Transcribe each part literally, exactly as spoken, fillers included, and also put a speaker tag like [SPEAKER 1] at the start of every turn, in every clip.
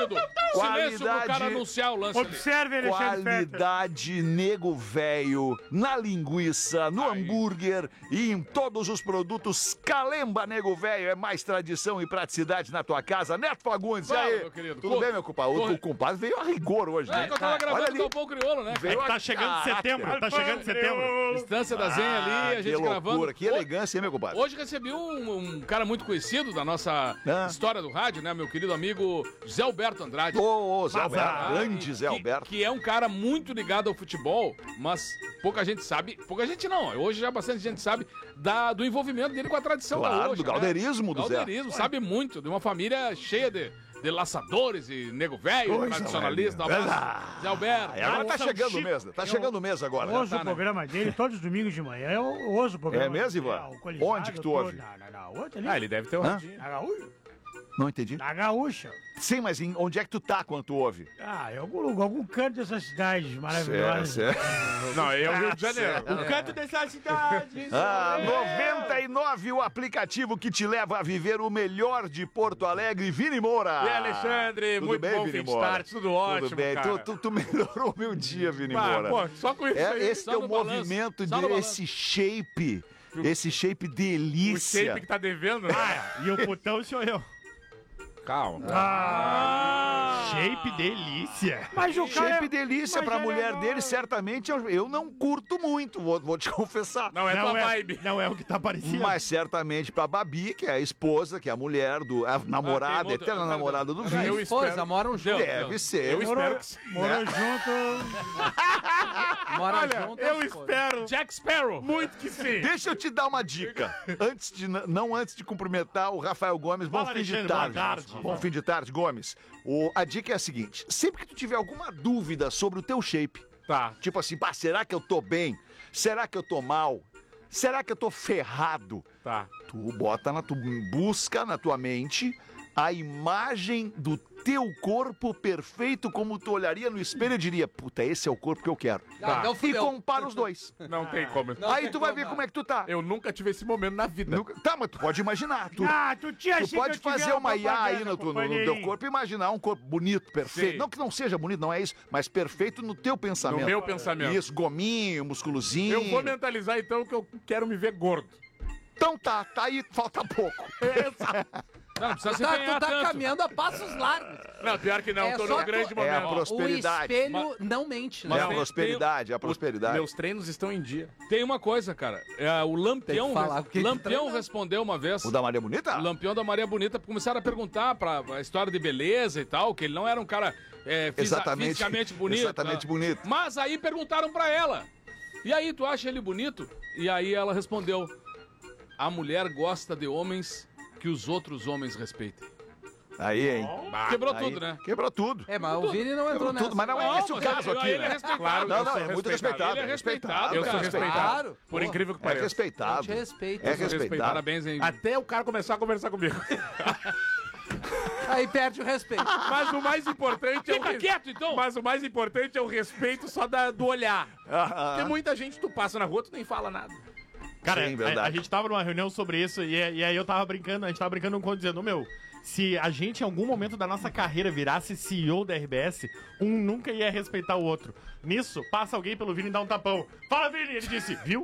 [SPEAKER 1] querido. Silêncio pro cara anunciar o lance.
[SPEAKER 2] Observe, Alexandre.
[SPEAKER 3] Qualidade nego velho na linguiça, no Aí. hambúrguer e em todos os produtos. Calemba nego velho é mais tradição e praticidade na tua casa. Neto Fagundes,
[SPEAKER 1] Fala,
[SPEAKER 3] e aí?
[SPEAKER 1] Meu querido.
[SPEAKER 3] Tudo Corre. bem, meu compadre? O, o compadre veio a rigor hoje, né?
[SPEAKER 1] É, que eu tava gravando o Galpão Crioulo, né?
[SPEAKER 4] Veio é que tá chegando a... setembro, tá chegando setembro.
[SPEAKER 1] Distância da Zenha ali,
[SPEAKER 3] ah,
[SPEAKER 1] a gente
[SPEAKER 3] que
[SPEAKER 1] gravando.
[SPEAKER 3] Loucura, que elegância, hein, meu compadre?
[SPEAKER 1] Hoje recebi um, um cara muito conhecido da nossa ah. história do rádio, né? Meu querido amigo Zé Alberto Andrade.
[SPEAKER 3] Ô, oh, oh, Zé Alberto, ah, grande Zé Alberto.
[SPEAKER 1] Que, que é um cara muito ligado ao futebol, mas pouca gente sabe, pouca gente não, hoje já bastante gente sabe da, do envolvimento dele com a tradição
[SPEAKER 3] claro,
[SPEAKER 1] da hoje,
[SPEAKER 3] do galdeirismo
[SPEAKER 1] né?
[SPEAKER 3] do Zé.
[SPEAKER 1] Galdeirismo, sabe muito, de uma família cheia de... de laçadores e nego velho, tradicionalista. Um Zé Alberto.
[SPEAKER 3] Ah, agora tá chegando o mês, tá chegando o mês agora.
[SPEAKER 2] Eu ouço
[SPEAKER 3] tá,
[SPEAKER 2] o programa né? dele todos os domingos de manhã. Eu ouço o programa.
[SPEAKER 3] É mesmo, Ivan? Onde que tu ouve?
[SPEAKER 2] Na, na, na outra ali.
[SPEAKER 4] Ah, ele deve ter um radinho.
[SPEAKER 2] Na Gaúcha.
[SPEAKER 3] Não entendi.
[SPEAKER 2] Na Gaúcha.
[SPEAKER 3] Sim, mas em, onde é que tu tá quando tu ouve?
[SPEAKER 2] Ah, em algum lugar, algum canto dessas cidades maravilhosas.
[SPEAKER 3] Certo, certo.
[SPEAKER 4] Não, é o Rio de Janeiro.
[SPEAKER 2] O canto dessas cidades.
[SPEAKER 3] Ah, noventa e nove, o aplicativo que te leva a viver o melhor de Porto Alegre. Vini Moura.
[SPEAKER 4] E Alexandre,
[SPEAKER 3] tudo
[SPEAKER 4] muito
[SPEAKER 3] bem,
[SPEAKER 4] bom
[SPEAKER 3] Vini
[SPEAKER 4] fim de
[SPEAKER 3] Moura?
[SPEAKER 4] tarde, tudo ótimo,
[SPEAKER 3] tudo bem.
[SPEAKER 4] cara.
[SPEAKER 3] Tu, tu, tu melhorou o meu dia, Vini
[SPEAKER 4] ah,
[SPEAKER 3] Moura.
[SPEAKER 4] Pô, só com isso
[SPEAKER 3] é,
[SPEAKER 4] aí.
[SPEAKER 3] Esse teu movimento, de, esse shape, esse shape delícia.
[SPEAKER 4] O shape que tá devendo, né?
[SPEAKER 2] Ah, e o putão sou eu.
[SPEAKER 4] Calma.
[SPEAKER 2] Ah,
[SPEAKER 4] shape delícia.
[SPEAKER 3] Mas o shape é, delícia pra mulher
[SPEAKER 2] é
[SPEAKER 3] dele, certamente eu, eu não curto muito, vou, vou te confessar.
[SPEAKER 4] Não é
[SPEAKER 2] não
[SPEAKER 4] tua
[SPEAKER 2] é,
[SPEAKER 4] vibe.
[SPEAKER 2] Não é o que tá parecendo.
[SPEAKER 3] Mas certamente pra Babi, que é a esposa, que é a mulher do... A namorada, ah, a eterna outra, namorada do Vini.
[SPEAKER 5] Eu esposa, moram junto.
[SPEAKER 3] Deve
[SPEAKER 5] não.
[SPEAKER 3] ser.
[SPEAKER 4] Eu
[SPEAKER 2] morou,
[SPEAKER 4] espero que sim.
[SPEAKER 2] Morou junto.
[SPEAKER 5] Mora
[SPEAKER 4] Olha,
[SPEAKER 5] junto.
[SPEAKER 4] eu espero.
[SPEAKER 1] Jack Sparrow.
[SPEAKER 4] Muito que sim.
[SPEAKER 3] Deixa eu te dar uma dica. Antes de, não antes de cumprimentar o Rafael Gomes, bom
[SPEAKER 4] Fala,
[SPEAKER 3] fim de
[SPEAKER 4] Alexandre,
[SPEAKER 3] tarde.
[SPEAKER 4] boa tarde.
[SPEAKER 3] Bom fim de tarde, Gomes. O, a dica é a seguinte: sempre que tu tiver alguma dúvida sobre o teu shape,
[SPEAKER 4] Tá.
[SPEAKER 3] tipo assim, pá, será que eu tô bem? Será que eu tô mal? Será que eu tô ferrado?
[SPEAKER 4] Tá.
[SPEAKER 3] Tu bota na tu busca na tua mente a imagem do teu corpo perfeito, como tu olharia no espelho e diria, puta, esse é o corpo que eu quero.
[SPEAKER 5] Ah, então
[SPEAKER 3] E
[SPEAKER 5] fudeu.
[SPEAKER 3] compara os dois.
[SPEAKER 4] Não tem como.
[SPEAKER 5] Não
[SPEAKER 3] Aí
[SPEAKER 5] tem
[SPEAKER 3] tu vai
[SPEAKER 5] como,
[SPEAKER 3] ver
[SPEAKER 5] não.
[SPEAKER 3] como é que tu tá.
[SPEAKER 4] Eu nunca tive esse momento na vida.
[SPEAKER 3] Nunca- Tá, mas tu pode imaginar. Tu,
[SPEAKER 2] Ah, tu tinha
[SPEAKER 3] tu pode fazer uma I A aí no, tu- no- no teu corpo e imaginar um corpo bonito, perfeito.
[SPEAKER 4] Sim.
[SPEAKER 3] Não que não seja bonito, não é isso, mas perfeito no teu pensamento.
[SPEAKER 4] No meu pensamento.
[SPEAKER 3] Isso, gominho, musculozinho.
[SPEAKER 4] Eu vou mentalizar então que eu quero me ver gordo.
[SPEAKER 3] Então tá, tá aí, falta pouco.
[SPEAKER 1] Não, não precisa se
[SPEAKER 5] Tá,
[SPEAKER 1] empenhar
[SPEAKER 5] tu tá
[SPEAKER 1] tanto.
[SPEAKER 5] caminhando a passos largos.
[SPEAKER 4] Não, pior que não,
[SPEAKER 5] É
[SPEAKER 4] tô
[SPEAKER 5] só
[SPEAKER 4] num
[SPEAKER 5] tu-
[SPEAKER 4] grande
[SPEAKER 3] É a
[SPEAKER 4] momento.
[SPEAKER 3] prosperidade.
[SPEAKER 5] O espelho não mente,
[SPEAKER 3] É
[SPEAKER 5] né?
[SPEAKER 3] a
[SPEAKER 1] tem-
[SPEAKER 3] prosperidade, é a
[SPEAKER 4] Os-
[SPEAKER 3] prosperidade.
[SPEAKER 4] Meus treinos estão em dia.
[SPEAKER 1] Tem uma coisa, cara. É, o Lampião,
[SPEAKER 5] Tem que falar, porque
[SPEAKER 1] Lampião
[SPEAKER 5] treina.
[SPEAKER 1] respondeu uma vez.
[SPEAKER 3] O da Maria Bonita?
[SPEAKER 1] O Lampião da Maria Bonita começaram a perguntar pra a história de beleza e tal, que ele não era um cara é, fisa-
[SPEAKER 3] Exatamente.
[SPEAKER 1] fisicamente bonito.
[SPEAKER 3] Exatamente
[SPEAKER 1] né?
[SPEAKER 3] bonito.
[SPEAKER 1] Mas aí perguntaram pra ela. E aí, tu acha ele bonito? E aí ela respondeu: a mulher gosta de homens que os outros homens respeitem.
[SPEAKER 3] Aí, hein?
[SPEAKER 1] Quebrou
[SPEAKER 3] Aí.
[SPEAKER 1] tudo, né?
[SPEAKER 3] Quebrou tudo.
[SPEAKER 5] É, mas o Vini não entrou
[SPEAKER 3] Quebrou
[SPEAKER 5] nessa.
[SPEAKER 3] tudo, mas não é
[SPEAKER 1] Não,
[SPEAKER 3] esse o
[SPEAKER 1] mas
[SPEAKER 3] caso
[SPEAKER 1] ele-
[SPEAKER 3] aqui,
[SPEAKER 1] ele
[SPEAKER 3] né?
[SPEAKER 1] é respeitado.
[SPEAKER 4] Claro,
[SPEAKER 3] Não,
[SPEAKER 4] eu
[SPEAKER 3] não,
[SPEAKER 4] sou
[SPEAKER 3] é muito
[SPEAKER 4] respeitado.
[SPEAKER 3] respeitado.
[SPEAKER 1] Ele é
[SPEAKER 3] é
[SPEAKER 1] respeitado,
[SPEAKER 4] Eu sou
[SPEAKER 1] cara.
[SPEAKER 4] respeitado.
[SPEAKER 5] Claro.
[SPEAKER 4] Por
[SPEAKER 5] Pô,
[SPEAKER 4] incrível que
[SPEAKER 3] É
[SPEAKER 4] pareça.
[SPEAKER 3] respeitado.
[SPEAKER 5] Eu te respeito.
[SPEAKER 3] É
[SPEAKER 5] Eu te
[SPEAKER 3] respeitado.
[SPEAKER 1] Parabéns, hein?
[SPEAKER 4] Até o cara começar a conversar comigo.
[SPEAKER 5] Aí perde o respeito.
[SPEAKER 4] Mas o mais importante é o
[SPEAKER 1] Fica
[SPEAKER 4] res-
[SPEAKER 1] quieto, então.
[SPEAKER 4] Mas o mais importante é o respeito só da- do olhar.
[SPEAKER 3] Ah,
[SPEAKER 4] Porque muita gente tu passa na rua, tu nem fala nada.
[SPEAKER 6] Cara,
[SPEAKER 3] Sim,
[SPEAKER 6] a,
[SPEAKER 3] verdade.
[SPEAKER 6] a gente tava numa reunião sobre isso e, e aí eu tava brincando, a gente tava brincando com dizendo, meu, se a gente em algum momento da nossa carreira virasse C E O da R B S, um nunca ia respeitar o outro. Nisso, passa alguém pelo Vini e dá um tapão. Fala, Vini! Ele disse, viu?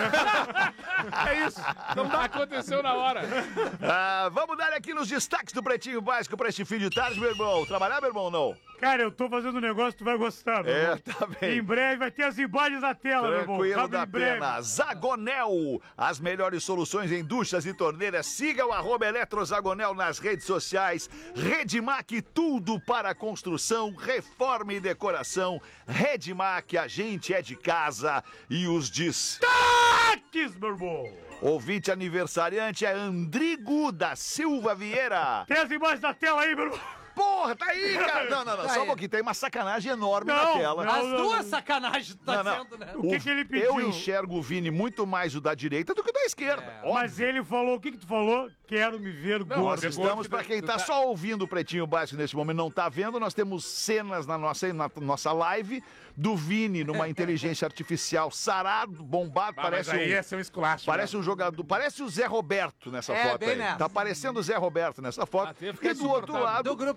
[SPEAKER 1] É isso. Não dá, aconteceu na hora.
[SPEAKER 3] Ah, vamos dar aqui nos destaques do Pretinho Básico pra este fim de tarde, meu irmão. Trabalhar, meu irmão, não?
[SPEAKER 2] Cara, eu tô fazendo um negócio, tu vai gostar, meu
[SPEAKER 3] É,
[SPEAKER 2] irmão.
[SPEAKER 3] tá bem.
[SPEAKER 2] Em breve vai ter as imagens na tela, meu irmão.
[SPEAKER 3] Tranquilo
[SPEAKER 2] Sabe,
[SPEAKER 3] da
[SPEAKER 2] em breve.
[SPEAKER 3] pena. Zagonel, as melhores soluções em duchas e torneiras. Siga o arroba Eletrozagonel nas redes sociais. Redmac, tudo para construção, reforma e decoração. Redmac, a gente é de casa. E os destaques,
[SPEAKER 2] meu irmão.
[SPEAKER 3] ouvinte aniversariante é Andrigo da Silva Vieira.
[SPEAKER 2] Tem as imagens na tela aí, meu irmão.
[SPEAKER 3] Porra, tá aí, cara. Não, não, não,
[SPEAKER 5] Tá
[SPEAKER 3] só um
[SPEAKER 5] aí.
[SPEAKER 3] pouquinho. Tem uma sacanagem enorme
[SPEAKER 2] Não,
[SPEAKER 3] na tela.
[SPEAKER 2] não.
[SPEAKER 5] As duas sacanagens tu tá
[SPEAKER 3] Não, não.
[SPEAKER 5] dizendo, né?
[SPEAKER 2] O que que ele pediu?
[SPEAKER 3] Eu enxergo o Vini muito mais o da direita do que o da esquerda.
[SPEAKER 5] É.
[SPEAKER 3] Óbvio.
[SPEAKER 2] Mas ele falou, o que que tu falou? Quero me ver
[SPEAKER 3] Nós
[SPEAKER 2] gordo.
[SPEAKER 3] estamos, para quem tá só ouvindo o Pretinho Básico neste momento, não tá vendo, nós temos cenas na nossa, na nossa live do Vini numa inteligência artificial sarado, bombado,
[SPEAKER 4] Ah,
[SPEAKER 3] parece
[SPEAKER 4] mas aí
[SPEAKER 3] um,
[SPEAKER 4] ia ser um esculacho.
[SPEAKER 3] parece um jogador, parece o Zé Roberto nessa
[SPEAKER 5] É,
[SPEAKER 3] foto
[SPEAKER 5] bem
[SPEAKER 3] aí.
[SPEAKER 5] nessa.
[SPEAKER 3] Tá parecendo o Zé Roberto nessa foto.
[SPEAKER 1] Ah, teve
[SPEAKER 3] E do outro
[SPEAKER 1] insuportável.
[SPEAKER 3] lado,
[SPEAKER 5] Do grupo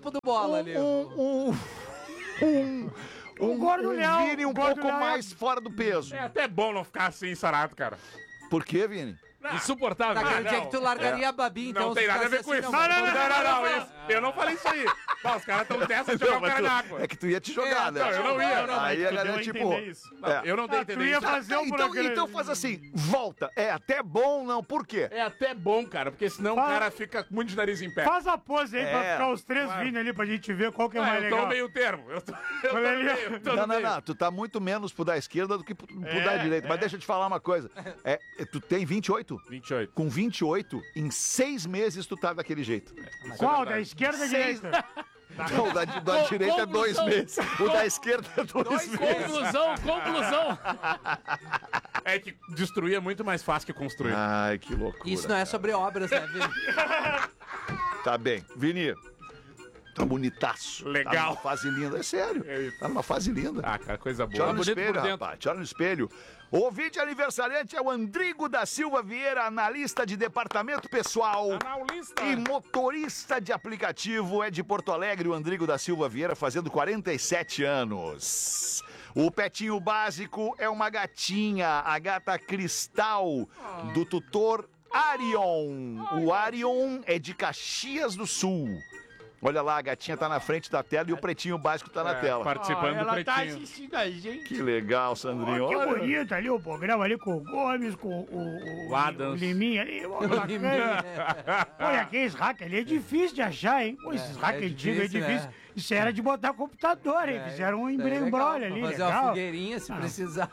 [SPEAKER 5] do bola ali.
[SPEAKER 3] Um, um, um, um,
[SPEAKER 2] gordo
[SPEAKER 3] um
[SPEAKER 2] Léo,
[SPEAKER 3] Vini um
[SPEAKER 2] o gordo
[SPEAKER 3] pouco
[SPEAKER 2] Léo é-
[SPEAKER 3] mais fora do peso.
[SPEAKER 4] É até bom não ficar assim, sarado, cara.
[SPEAKER 3] Por quê, Vini?
[SPEAKER 1] Insuportável.
[SPEAKER 5] Naquele
[SPEAKER 4] Ah,
[SPEAKER 5] dia
[SPEAKER 4] não.
[SPEAKER 5] que tu largaria a Babi, então.
[SPEAKER 4] Não tem
[SPEAKER 5] se
[SPEAKER 4] nada a ver
[SPEAKER 5] ficasse
[SPEAKER 4] com
[SPEAKER 5] assim,
[SPEAKER 4] isso.
[SPEAKER 5] não,
[SPEAKER 4] Não,
[SPEAKER 5] mas-
[SPEAKER 4] não, não, não, isso. Eu não falei isso aí. Não, os caras estão dessa de jogar o
[SPEAKER 3] mas
[SPEAKER 4] cara
[SPEAKER 3] tu-
[SPEAKER 4] na água.
[SPEAKER 3] é que tu ia te jogar,
[SPEAKER 5] É,
[SPEAKER 3] né?
[SPEAKER 4] Não, eu não ia.
[SPEAKER 6] Não, mas
[SPEAKER 3] Aí
[SPEAKER 6] tu
[SPEAKER 3] a
[SPEAKER 6] deu
[SPEAKER 3] galera,
[SPEAKER 6] a
[SPEAKER 3] tipo...
[SPEAKER 6] entender isso.
[SPEAKER 4] Não,
[SPEAKER 3] é.
[SPEAKER 4] eu não dei a
[SPEAKER 2] Ah, tu
[SPEAKER 4] entender
[SPEAKER 2] ia
[SPEAKER 4] isso.
[SPEAKER 2] fazer um
[SPEAKER 3] Então,
[SPEAKER 2] programa.
[SPEAKER 3] então faz assim, volta. É até bom, não? Por quê?
[SPEAKER 4] É até bom, cara, porque senão
[SPEAKER 2] Fala.
[SPEAKER 4] o cara fica muito de nariz em pé.
[SPEAKER 2] Faz a pose aí pra
[SPEAKER 3] É.
[SPEAKER 2] ficar os três
[SPEAKER 4] Claro.
[SPEAKER 2] vindo ali pra gente ver qual que é
[SPEAKER 4] Ah,
[SPEAKER 2] mais
[SPEAKER 4] eu tô
[SPEAKER 2] legal.
[SPEAKER 4] no meio termo. Eu tô, eu tô
[SPEAKER 2] Olha
[SPEAKER 4] no
[SPEAKER 2] ali,
[SPEAKER 4] meio. eu tô
[SPEAKER 3] Não,
[SPEAKER 4] no
[SPEAKER 3] não,
[SPEAKER 4] meio.
[SPEAKER 3] não. Tu tá muito menos pro da esquerda do que pro, pro
[SPEAKER 6] É,
[SPEAKER 3] da direita. Mas
[SPEAKER 6] é.
[SPEAKER 3] deixa eu te falar uma coisa. É, tu tem vinte e oito?
[SPEAKER 4] vinte e oito.
[SPEAKER 3] Com vinte e oito, em seis meses tu tá daquele jeito.
[SPEAKER 2] Qual? Da esquerda ou da
[SPEAKER 3] Seis-
[SPEAKER 2] direita?
[SPEAKER 3] Não, o da, da direita é dois
[SPEAKER 1] conclusão.
[SPEAKER 3] meses. O da esquerda é dois, meses.
[SPEAKER 1] Conclusão, conclusão.
[SPEAKER 4] É que destruir é muito mais fácil que construir.
[SPEAKER 3] Ai, que loucura.
[SPEAKER 5] Isso não é sobre obras, né, Vini?
[SPEAKER 3] Tá bem. Vini, tá bonitaço.
[SPEAKER 4] Legal.
[SPEAKER 3] Tá numa fase linda. É sério.
[SPEAKER 4] É isso.
[SPEAKER 3] Tá numa fase linda.
[SPEAKER 4] Ah, cara, coisa
[SPEAKER 3] Te olha
[SPEAKER 4] boa.
[SPEAKER 3] no
[SPEAKER 1] bonito
[SPEAKER 3] espelho,
[SPEAKER 1] por dentro.
[SPEAKER 3] rapaz. Te olha no espelho. O ouvinte aniversariante é o Andrigo da Silva Vieira, analista de departamento pessoal
[SPEAKER 4] Analista.
[SPEAKER 3] e motorista de aplicativo. É de Porto Alegre, o Andrigo da Silva Vieira, fazendo quarenta e sete anos. O petinho básico é uma gatinha, a gata Cristal, do tutor Arion. O Arion é de Caxias do Sul. Olha lá, a gatinha tá na frente da tela e o pretinho básico tá na
[SPEAKER 4] É,
[SPEAKER 3] tela.
[SPEAKER 4] participando do
[SPEAKER 6] Ela tá
[SPEAKER 4] pretinho.
[SPEAKER 6] assistindo a gente.
[SPEAKER 3] Que legal, Sandrinho.
[SPEAKER 2] Que
[SPEAKER 3] Olha.
[SPEAKER 2] bonito ali o programa ali com o Gomes, com o, o,
[SPEAKER 4] O Adams.
[SPEAKER 2] o Liminha ali. ó, bacana. Olha, aqueles hack ali é difícil de achar, hein? Pô, esses
[SPEAKER 5] É,
[SPEAKER 2] hack
[SPEAKER 5] é
[SPEAKER 2] antigos é
[SPEAKER 5] difícil,
[SPEAKER 2] difícil.
[SPEAKER 5] né?
[SPEAKER 2] Isso era de botar computador, hein? Fizeram um
[SPEAKER 5] Isso aí é
[SPEAKER 2] embrulho
[SPEAKER 5] legal,
[SPEAKER 2] ali,
[SPEAKER 5] pra fazer uma
[SPEAKER 2] legal.
[SPEAKER 5] fogueirinha se precisar.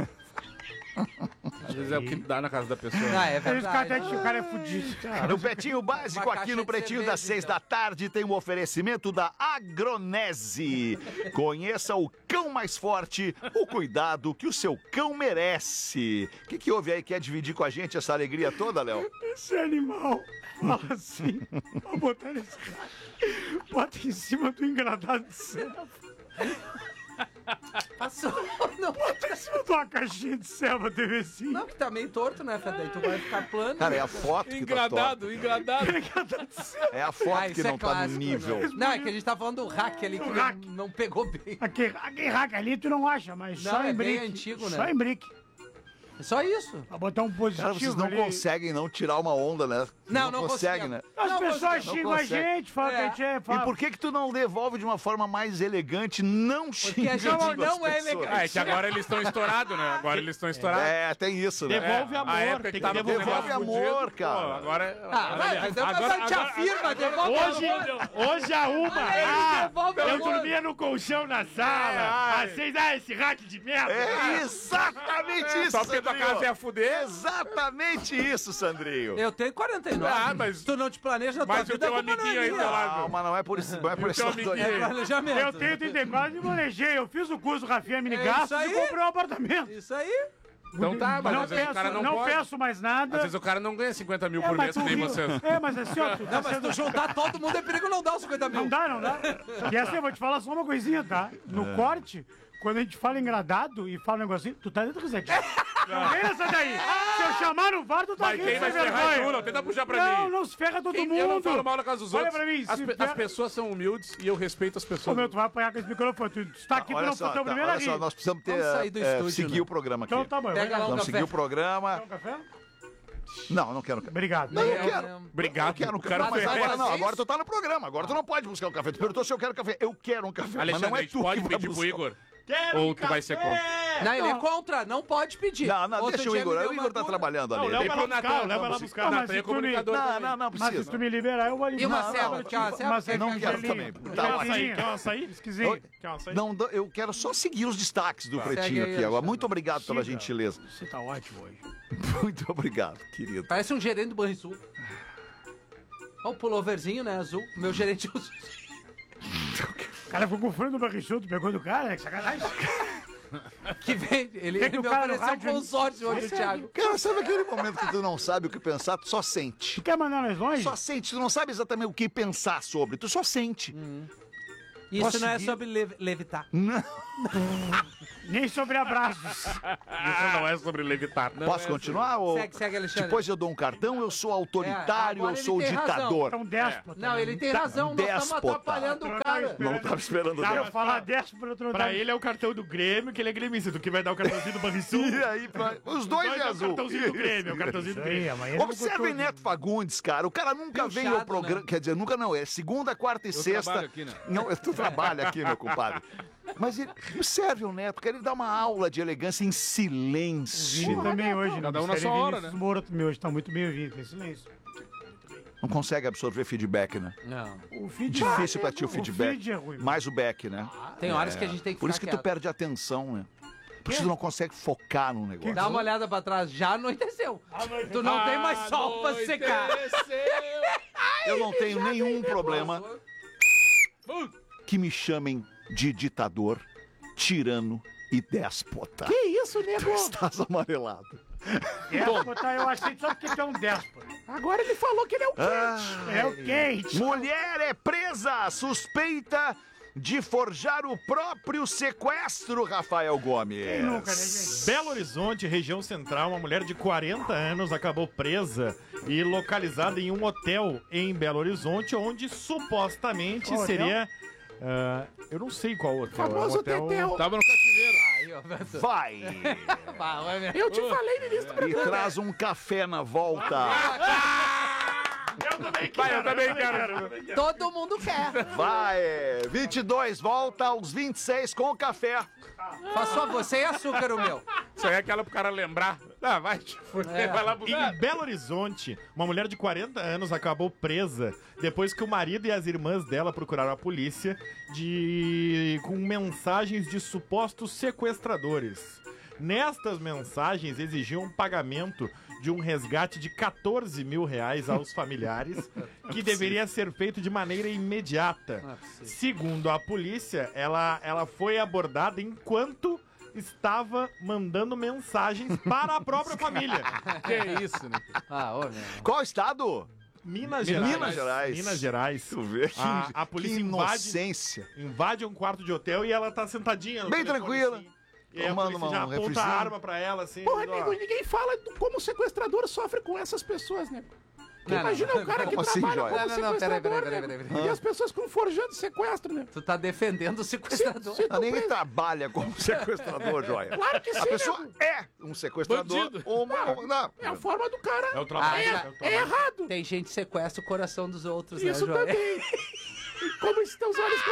[SPEAKER 4] Às vezes é o que dá na casa da pessoa.
[SPEAKER 5] Ah, é
[SPEAKER 2] Eles caras
[SPEAKER 5] verdade.
[SPEAKER 2] o cara é fudido.
[SPEAKER 3] No Pretinho Básico,
[SPEAKER 5] Uma
[SPEAKER 3] aqui
[SPEAKER 5] caixa
[SPEAKER 3] no
[SPEAKER 5] de
[SPEAKER 3] Pretinho
[SPEAKER 5] cerveja,
[SPEAKER 3] das seis
[SPEAKER 5] então.
[SPEAKER 3] da tarde, tem um oferecimento da Agronese. Conheça o cão mais forte, o cuidado que o seu cão merece. O que, que houve aí? Quer dividir com a gente essa alegria toda, Léo?
[SPEAKER 2] Esse animal fala assim, vou botar nesse cara. Bota em cima do engradado de serva.
[SPEAKER 5] Passou. Não,
[SPEAKER 2] Bota em cima de uma caixinha de serva, T V cinco.
[SPEAKER 5] não, que tá meio torto, né, Fred? Aí tu vai ficar plano.
[SPEAKER 3] Cara, é a foto que tá torta.
[SPEAKER 1] Engradado, engradado.
[SPEAKER 3] É a foto
[SPEAKER 5] Ah,
[SPEAKER 3] que
[SPEAKER 5] isso
[SPEAKER 3] não
[SPEAKER 5] é
[SPEAKER 3] tá no
[SPEAKER 5] clássico,
[SPEAKER 3] nível.
[SPEAKER 5] né? Não, é que a gente tá falando do hack ali que
[SPEAKER 2] Do
[SPEAKER 5] não,
[SPEAKER 2] hack.
[SPEAKER 5] não pegou bem.
[SPEAKER 2] Aquele, aquele hack ali tu não acha, mas
[SPEAKER 5] Não,
[SPEAKER 2] só
[SPEAKER 5] é
[SPEAKER 2] em
[SPEAKER 5] bem
[SPEAKER 2] brick.
[SPEAKER 5] antigo, né?
[SPEAKER 2] Só em brick.
[SPEAKER 5] É só isso.
[SPEAKER 2] Pra botar um positivo
[SPEAKER 3] Cara, vocês não
[SPEAKER 2] ali.
[SPEAKER 3] conseguem não tirar uma onda, né?
[SPEAKER 5] Não, não
[SPEAKER 3] conseguem,
[SPEAKER 5] conseguimos.
[SPEAKER 3] né?
[SPEAKER 2] As
[SPEAKER 5] Não,
[SPEAKER 2] pessoas
[SPEAKER 3] não
[SPEAKER 2] xingam a
[SPEAKER 3] consegue.
[SPEAKER 2] gente, falam que a gente é...
[SPEAKER 3] E
[SPEAKER 2] Fala...
[SPEAKER 3] por que que tu não devolve de uma forma mais elegante, não
[SPEAKER 5] Porque a
[SPEAKER 3] xingando
[SPEAKER 5] gente
[SPEAKER 3] as
[SPEAKER 5] não é
[SPEAKER 3] pessoas?
[SPEAKER 5] elegante.
[SPEAKER 4] Ah, é que agora eles estão estourados, né? Agora eles estão estourados.
[SPEAKER 3] É, tem isso, né?
[SPEAKER 6] Devolve
[SPEAKER 4] É,
[SPEAKER 6] amor,
[SPEAKER 4] a época
[SPEAKER 6] tem que
[SPEAKER 4] tava com o
[SPEAKER 6] devolver
[SPEAKER 3] Devolve
[SPEAKER 4] negócio
[SPEAKER 3] amor,
[SPEAKER 4] fudido,
[SPEAKER 3] cara.
[SPEAKER 4] pô, agora...
[SPEAKER 5] Ah, vai, mas eu
[SPEAKER 4] Agora-
[SPEAKER 5] mas te
[SPEAKER 4] agora-
[SPEAKER 5] afirma, devolve
[SPEAKER 6] Hoje,
[SPEAKER 5] amor.
[SPEAKER 6] hoje a uma,
[SPEAKER 5] Ele
[SPEAKER 6] ah,
[SPEAKER 5] devolve
[SPEAKER 6] eu
[SPEAKER 5] amor.
[SPEAKER 6] dormia no colchão na sala,
[SPEAKER 4] ai.
[SPEAKER 6] às seis, ah, esse hack de merda.
[SPEAKER 3] É exatamente isso,
[SPEAKER 4] Só porque tua
[SPEAKER 3] Sandrinho.
[SPEAKER 4] casa é a fuder.
[SPEAKER 3] Exatamente isso, Sandrinho.
[SPEAKER 5] Eu tenho quarenta e nove.
[SPEAKER 4] Ah, mas-
[SPEAKER 5] Se tu não te planeja na tua
[SPEAKER 4] Mas o
[SPEAKER 5] vida,
[SPEAKER 4] teu
[SPEAKER 5] a culpa não é
[SPEAKER 4] amiguinho aí
[SPEAKER 5] minha.
[SPEAKER 4] tá lá.
[SPEAKER 3] Calma, não é por isso, não é por
[SPEAKER 4] E o
[SPEAKER 3] isso.
[SPEAKER 4] teu amiguinho
[SPEAKER 5] É
[SPEAKER 4] aí?
[SPEAKER 5] planejamento.
[SPEAKER 2] Eu tenho trinta e quatro e manejei. Eu fiz o curso Rafinha Mini
[SPEAKER 5] É
[SPEAKER 2] Gastos
[SPEAKER 5] isso aí.
[SPEAKER 2] e comprei um apartamento.
[SPEAKER 5] Isso aí.
[SPEAKER 4] Então tá, mas
[SPEAKER 2] não
[SPEAKER 4] às vezes
[SPEAKER 2] peço,
[SPEAKER 4] o cara não,
[SPEAKER 2] não
[SPEAKER 4] pode.
[SPEAKER 2] peço mais nada.
[SPEAKER 4] Às vezes o cara não ganha cinquenta mil
[SPEAKER 2] É,
[SPEAKER 4] por
[SPEAKER 2] mas
[SPEAKER 4] mês, que
[SPEAKER 2] tu
[SPEAKER 4] nem
[SPEAKER 2] viu-
[SPEAKER 4] vocês.
[SPEAKER 2] É, mas assim, ó, tu tá
[SPEAKER 5] Não, mas se
[SPEAKER 2] sendo...
[SPEAKER 5] tu juntar todo mundo é perigo não dar os cinquenta mil.
[SPEAKER 2] Não dá, não dá. E assim, eu vou te falar só uma coisinha, tá? No corte, quando a gente fala engradado e fala um negocinho, tu tá dentro do reset. Não vem essa daí. Se eu chamar no VAR, tu tá
[SPEAKER 4] Mas
[SPEAKER 2] aqui
[SPEAKER 4] quem
[SPEAKER 2] sem
[SPEAKER 4] vai ferrar é
[SPEAKER 2] vergonha.
[SPEAKER 4] tu, não tenta puxar pra
[SPEAKER 2] Não,
[SPEAKER 4] mim.
[SPEAKER 2] não se ferra todo
[SPEAKER 4] Quem-
[SPEAKER 2] mundo.
[SPEAKER 4] Eu não falo mal na casa dos
[SPEAKER 2] Olha
[SPEAKER 4] outros.
[SPEAKER 2] pra mim,
[SPEAKER 4] as,
[SPEAKER 2] se
[SPEAKER 4] pe-
[SPEAKER 2] ferra-
[SPEAKER 4] as pessoas são humildes e eu respeito as
[SPEAKER 2] Ô,
[SPEAKER 4] pessoas.
[SPEAKER 2] meu, tu vai apanhar com esse microfone. Tu está aqui
[SPEAKER 3] Olha
[SPEAKER 2] pra não
[SPEAKER 3] só,
[SPEAKER 2] botar o
[SPEAKER 3] tá,
[SPEAKER 2] primeiro
[SPEAKER 3] olha
[SPEAKER 2] aqui.
[SPEAKER 3] só, nós precisamos ter,
[SPEAKER 5] Vamos sair do
[SPEAKER 3] é,
[SPEAKER 5] estúdio,
[SPEAKER 3] seguir
[SPEAKER 5] né?
[SPEAKER 3] o programa aqui.
[SPEAKER 2] Então tá bom.
[SPEAKER 5] Pega lá um
[SPEAKER 3] Vamos
[SPEAKER 5] café.
[SPEAKER 3] seguir o programa.
[SPEAKER 2] Quer um café?
[SPEAKER 3] Não, não quero café.
[SPEAKER 2] Obrigado.
[SPEAKER 3] Não, eu
[SPEAKER 5] É,
[SPEAKER 3] quero.
[SPEAKER 5] é,
[SPEAKER 4] Obrigado.
[SPEAKER 3] Eu quero um
[SPEAKER 4] o cara
[SPEAKER 3] café. Mas
[SPEAKER 5] Mas
[SPEAKER 3] agora não,
[SPEAKER 5] vocês-
[SPEAKER 3] agora tu tá no programa. Agora tu não pode buscar o café. Tu perguntou se eu quero café. Eu quero um café.
[SPEAKER 4] Alexandre,
[SPEAKER 3] mas não
[SPEAKER 4] a
[SPEAKER 3] é
[SPEAKER 4] gente
[SPEAKER 3] tu
[SPEAKER 4] pode
[SPEAKER 3] que vai
[SPEAKER 4] pedir pro
[SPEAKER 3] buscar.
[SPEAKER 4] Igor?
[SPEAKER 6] Quero
[SPEAKER 4] Ou
[SPEAKER 6] um
[SPEAKER 4] tu vai ser
[SPEAKER 6] café.
[SPEAKER 5] Não, ele é contra, não pode pedir.
[SPEAKER 3] Não, não,
[SPEAKER 5] Outro
[SPEAKER 3] deixa o
[SPEAKER 5] dia
[SPEAKER 3] Igor.
[SPEAKER 5] me deu
[SPEAKER 3] O
[SPEAKER 5] uma
[SPEAKER 3] Igor tá
[SPEAKER 5] dura.
[SPEAKER 3] trabalhando
[SPEAKER 6] Não,
[SPEAKER 3] ali.
[SPEAKER 6] leva
[SPEAKER 4] Tem
[SPEAKER 6] lá
[SPEAKER 4] pro
[SPEAKER 6] buscar,
[SPEAKER 4] Natan,
[SPEAKER 6] leva lá
[SPEAKER 4] vamos-
[SPEAKER 6] buscar.
[SPEAKER 2] Não,
[SPEAKER 4] Natan
[SPEAKER 2] mas
[SPEAKER 4] é
[SPEAKER 2] se tu me-
[SPEAKER 4] comunicador
[SPEAKER 3] Não,
[SPEAKER 4] também.
[SPEAKER 3] não, não
[SPEAKER 2] Mas se
[SPEAKER 3] precisa.
[SPEAKER 2] tu me liberar, eu vou ali.
[SPEAKER 5] E uma
[SPEAKER 3] Não,
[SPEAKER 5] ceva,
[SPEAKER 3] não,
[SPEAKER 5] quer uma ceva?
[SPEAKER 2] mas
[SPEAKER 5] Quer
[SPEAKER 3] não
[SPEAKER 5] um
[SPEAKER 3] quero
[SPEAKER 5] gelinho?
[SPEAKER 3] também.
[SPEAKER 6] Quer
[SPEAKER 3] Tá
[SPEAKER 6] um
[SPEAKER 3] ótimo.
[SPEAKER 6] açaí? Quer um açaí?
[SPEAKER 2] Esquisito.
[SPEAKER 3] Oi?
[SPEAKER 6] Quer um açaí?
[SPEAKER 3] Não, eu quero só seguir os destaques do
[SPEAKER 5] Segue
[SPEAKER 3] Pretinho
[SPEAKER 5] aí,
[SPEAKER 3] aqui agora.
[SPEAKER 5] Alexandre.
[SPEAKER 3] Muito obrigado pela
[SPEAKER 2] Siga.
[SPEAKER 3] gentileza.
[SPEAKER 2] Você tá ótimo hoje.
[SPEAKER 3] Muito obrigado, querido.
[SPEAKER 5] Parece um gerente do Banrisul. Olha o pulloverzinho, né, azul. Meu gerente usa.
[SPEAKER 2] O cara ficou com frio do barrichudo, pegou do cara, né? Que sacanagem.
[SPEAKER 5] Que vem, ele,
[SPEAKER 2] Tem
[SPEAKER 5] ele
[SPEAKER 2] que
[SPEAKER 5] me
[SPEAKER 2] o cara no
[SPEAKER 5] ofereceu um
[SPEAKER 2] rádio-
[SPEAKER 5] consórcio hoje, Thiago.
[SPEAKER 3] Cara, sabe aquele momento que tu não sabe o que pensar, tu só sente.
[SPEAKER 2] Tu quer mandar nós longe?
[SPEAKER 3] Só sente, tu não sabe exatamente o que pensar sobre, tu só sente.
[SPEAKER 5] Isso
[SPEAKER 3] Posso
[SPEAKER 5] não é
[SPEAKER 3] seguir?
[SPEAKER 5] sobre lev- levitar.
[SPEAKER 2] Nem sobre abraços.
[SPEAKER 4] Isso não é sobre levitar.
[SPEAKER 3] Posso continuar? Ou...
[SPEAKER 5] Segue, segue, Alexandre.
[SPEAKER 3] Depois eu dou um cartão, eu sou
[SPEAKER 5] É,
[SPEAKER 3] autoritário,
[SPEAKER 5] agora
[SPEAKER 3] eu
[SPEAKER 5] ele
[SPEAKER 3] sou
[SPEAKER 5] tem razão.
[SPEAKER 3] ditador.
[SPEAKER 2] É um déspota.
[SPEAKER 5] Não, ele tem
[SPEAKER 3] Tá-
[SPEAKER 5] razão, nós estamos
[SPEAKER 3] déspota.
[SPEAKER 5] atrapalhando o cara.
[SPEAKER 3] Não tava esperando
[SPEAKER 2] Cara,
[SPEAKER 3] dela.
[SPEAKER 2] falar déspota outro
[SPEAKER 6] Pra
[SPEAKER 2] lado.
[SPEAKER 6] ele é o cartão do Grêmio, que ele é gremista. Tu que vai dar o cartãozinho do Banrisul.
[SPEAKER 3] E aí, pra... os dois é
[SPEAKER 6] é o
[SPEAKER 3] azul.
[SPEAKER 6] cartãozinho do Grêmio, é o cartãozinho do
[SPEAKER 2] Isso aí,
[SPEAKER 6] Grêmio.
[SPEAKER 2] amanhã ele
[SPEAKER 3] Observem
[SPEAKER 2] botou
[SPEAKER 3] Neto Fagundes, cara. O cara nunca vem
[SPEAKER 5] Pinchado,
[SPEAKER 3] ao programa.
[SPEAKER 5] né?
[SPEAKER 3] Quer dizer, nunca não. É segunda, quarta e
[SPEAKER 1] Eu
[SPEAKER 3] sexta.
[SPEAKER 1] trabalho aqui, né?
[SPEAKER 3] Não, tu trabalha aqui, meu compadre. Mas ele, observe o Neto, cara. Ele dá uma aula de elegância em silêncio.
[SPEAKER 2] Vini também hoje, né?
[SPEAKER 1] Cada um na
[SPEAKER 2] Mistério
[SPEAKER 1] sua hora,
[SPEAKER 2] Vinícius
[SPEAKER 1] né?
[SPEAKER 2] Moura também hoje tá muito bem ouvido, em silêncio.
[SPEAKER 3] Não consegue absorver feedback, né?
[SPEAKER 5] Não.
[SPEAKER 2] O feed
[SPEAKER 3] Difícil pra ti o
[SPEAKER 2] O
[SPEAKER 3] feedback.
[SPEAKER 2] feed é ruim.
[SPEAKER 3] Mais o back, né?
[SPEAKER 5] Tem horas que a gente tem que
[SPEAKER 3] Por
[SPEAKER 5] ficar
[SPEAKER 3] isso que tu
[SPEAKER 5] quieto.
[SPEAKER 3] perde a atenção, né? Por isso tu não consegue focar no negócio.
[SPEAKER 5] Dá uma olhada pra trás, já anoiteceu. Tu não tem mais sol pra secar.
[SPEAKER 3] Eu não tenho nenhum problema que me chamem de ditador, tirano e déspota.
[SPEAKER 2] Que isso, nego?
[SPEAKER 3] Estás amarelado.
[SPEAKER 2] Déspota, eu achei só porque tu é um déspota. Agora ele falou que ele é o
[SPEAKER 3] Ah,
[SPEAKER 2] É o quente.
[SPEAKER 3] mulher é presa, suspeita de forjar o próprio sequestro, Rafael Gomes.
[SPEAKER 2] Quem nunca, né, gente?
[SPEAKER 6] Belo Horizonte, região central, uma mulher de quarenta anos acabou presa e localizada em um hotel em Belo Horizonte, onde supostamente
[SPEAKER 2] Qual hotel?
[SPEAKER 6] seria... ah, eu não sei qual hotel.
[SPEAKER 2] Famoso
[SPEAKER 6] é um hotel...
[SPEAKER 2] Tetel.
[SPEAKER 1] Tava no cativeiro.
[SPEAKER 5] Aí, ó, Beto.
[SPEAKER 3] Vai
[SPEAKER 5] Pá, vai mesmo.
[SPEAKER 2] Eu te falei no início do
[SPEAKER 3] e traz um café na volta.
[SPEAKER 4] Vai, eu também quero.
[SPEAKER 5] Todo mundo quer.
[SPEAKER 3] Vai, vinte e dois, volta aos vinte e seis com o café.
[SPEAKER 5] Faz só você e açúcar o meu.
[SPEAKER 4] Isso aí é aquela pro cara lembrar. Ah, vai te fuder,
[SPEAKER 5] É.
[SPEAKER 4] vai lá pro
[SPEAKER 6] E em Belo Horizonte, uma mulher de quarenta anos acabou presa depois que o marido e as irmãs dela procuraram a polícia de... com mensagens de supostos sequestradores. Nestas mensagens exigiam um pagamento de um resgate de quatorze mil reais aos familiares, que deveria ser feito de maneira imediata.
[SPEAKER 5] Não é possível.
[SPEAKER 6] Segundo a polícia, ela, ela foi abordada enquanto estava mandando mensagens para a própria família.
[SPEAKER 1] Que isso, né?
[SPEAKER 5] Ah, ô, meu.
[SPEAKER 3] Qual estado?
[SPEAKER 6] Minas
[SPEAKER 3] Minas
[SPEAKER 6] Gerais.
[SPEAKER 3] Gerais.
[SPEAKER 6] Minas Gerais.
[SPEAKER 3] Tu vê que,
[SPEAKER 6] A- a polícia
[SPEAKER 3] que
[SPEAKER 6] invade-
[SPEAKER 3] inocência.
[SPEAKER 6] Invade um quarto de hotel e ela tá sentadinha. no
[SPEAKER 3] Bem
[SPEAKER 6] telefone,
[SPEAKER 3] tranquila.
[SPEAKER 6] assim. E aí a
[SPEAKER 3] Tomando
[SPEAKER 6] polícia
[SPEAKER 3] uma-
[SPEAKER 6] já
[SPEAKER 3] um
[SPEAKER 6] aponta a
[SPEAKER 3] refrizinho.
[SPEAKER 6] arma pra ela, assim.
[SPEAKER 2] Porra,
[SPEAKER 6] ó.
[SPEAKER 2] nego, ninguém fala do como o sequestrador sofre com essas pessoas, nego.
[SPEAKER 5] Não,
[SPEAKER 2] Imagina
[SPEAKER 5] não.
[SPEAKER 2] o cara que
[SPEAKER 3] Como assim,
[SPEAKER 2] trabalha
[SPEAKER 3] Joia?
[SPEAKER 2] como
[SPEAKER 5] Não, não, não, peraí,
[SPEAKER 2] sequestrador,
[SPEAKER 5] peraí, peraí,
[SPEAKER 2] nego.
[SPEAKER 5] peraí,
[SPEAKER 2] E as pessoas ficam forjando sequestro, né?
[SPEAKER 5] Tu tá defendendo o sequestrador.
[SPEAKER 2] Se
[SPEAKER 3] Ah,
[SPEAKER 2] tu
[SPEAKER 3] ninguém
[SPEAKER 2] pensa-
[SPEAKER 3] trabalha como sequestrador, Joia.
[SPEAKER 2] Claro que
[SPEAKER 3] A
[SPEAKER 2] sim,
[SPEAKER 3] pessoa
[SPEAKER 2] nego.
[SPEAKER 3] é um sequestrador.
[SPEAKER 1] Bandido.
[SPEAKER 3] Ou uma, ou- não.
[SPEAKER 2] É a forma do cara.
[SPEAKER 6] É o trabalho.
[SPEAKER 5] Ah,
[SPEAKER 6] é
[SPEAKER 5] já-
[SPEAKER 6] o
[SPEAKER 2] É
[SPEAKER 6] trabalho.
[SPEAKER 2] errado.
[SPEAKER 5] Tem gente que sequestra o coração dos outros,
[SPEAKER 2] Isso
[SPEAKER 5] né, Joia?
[SPEAKER 2] também. E como estão os olhos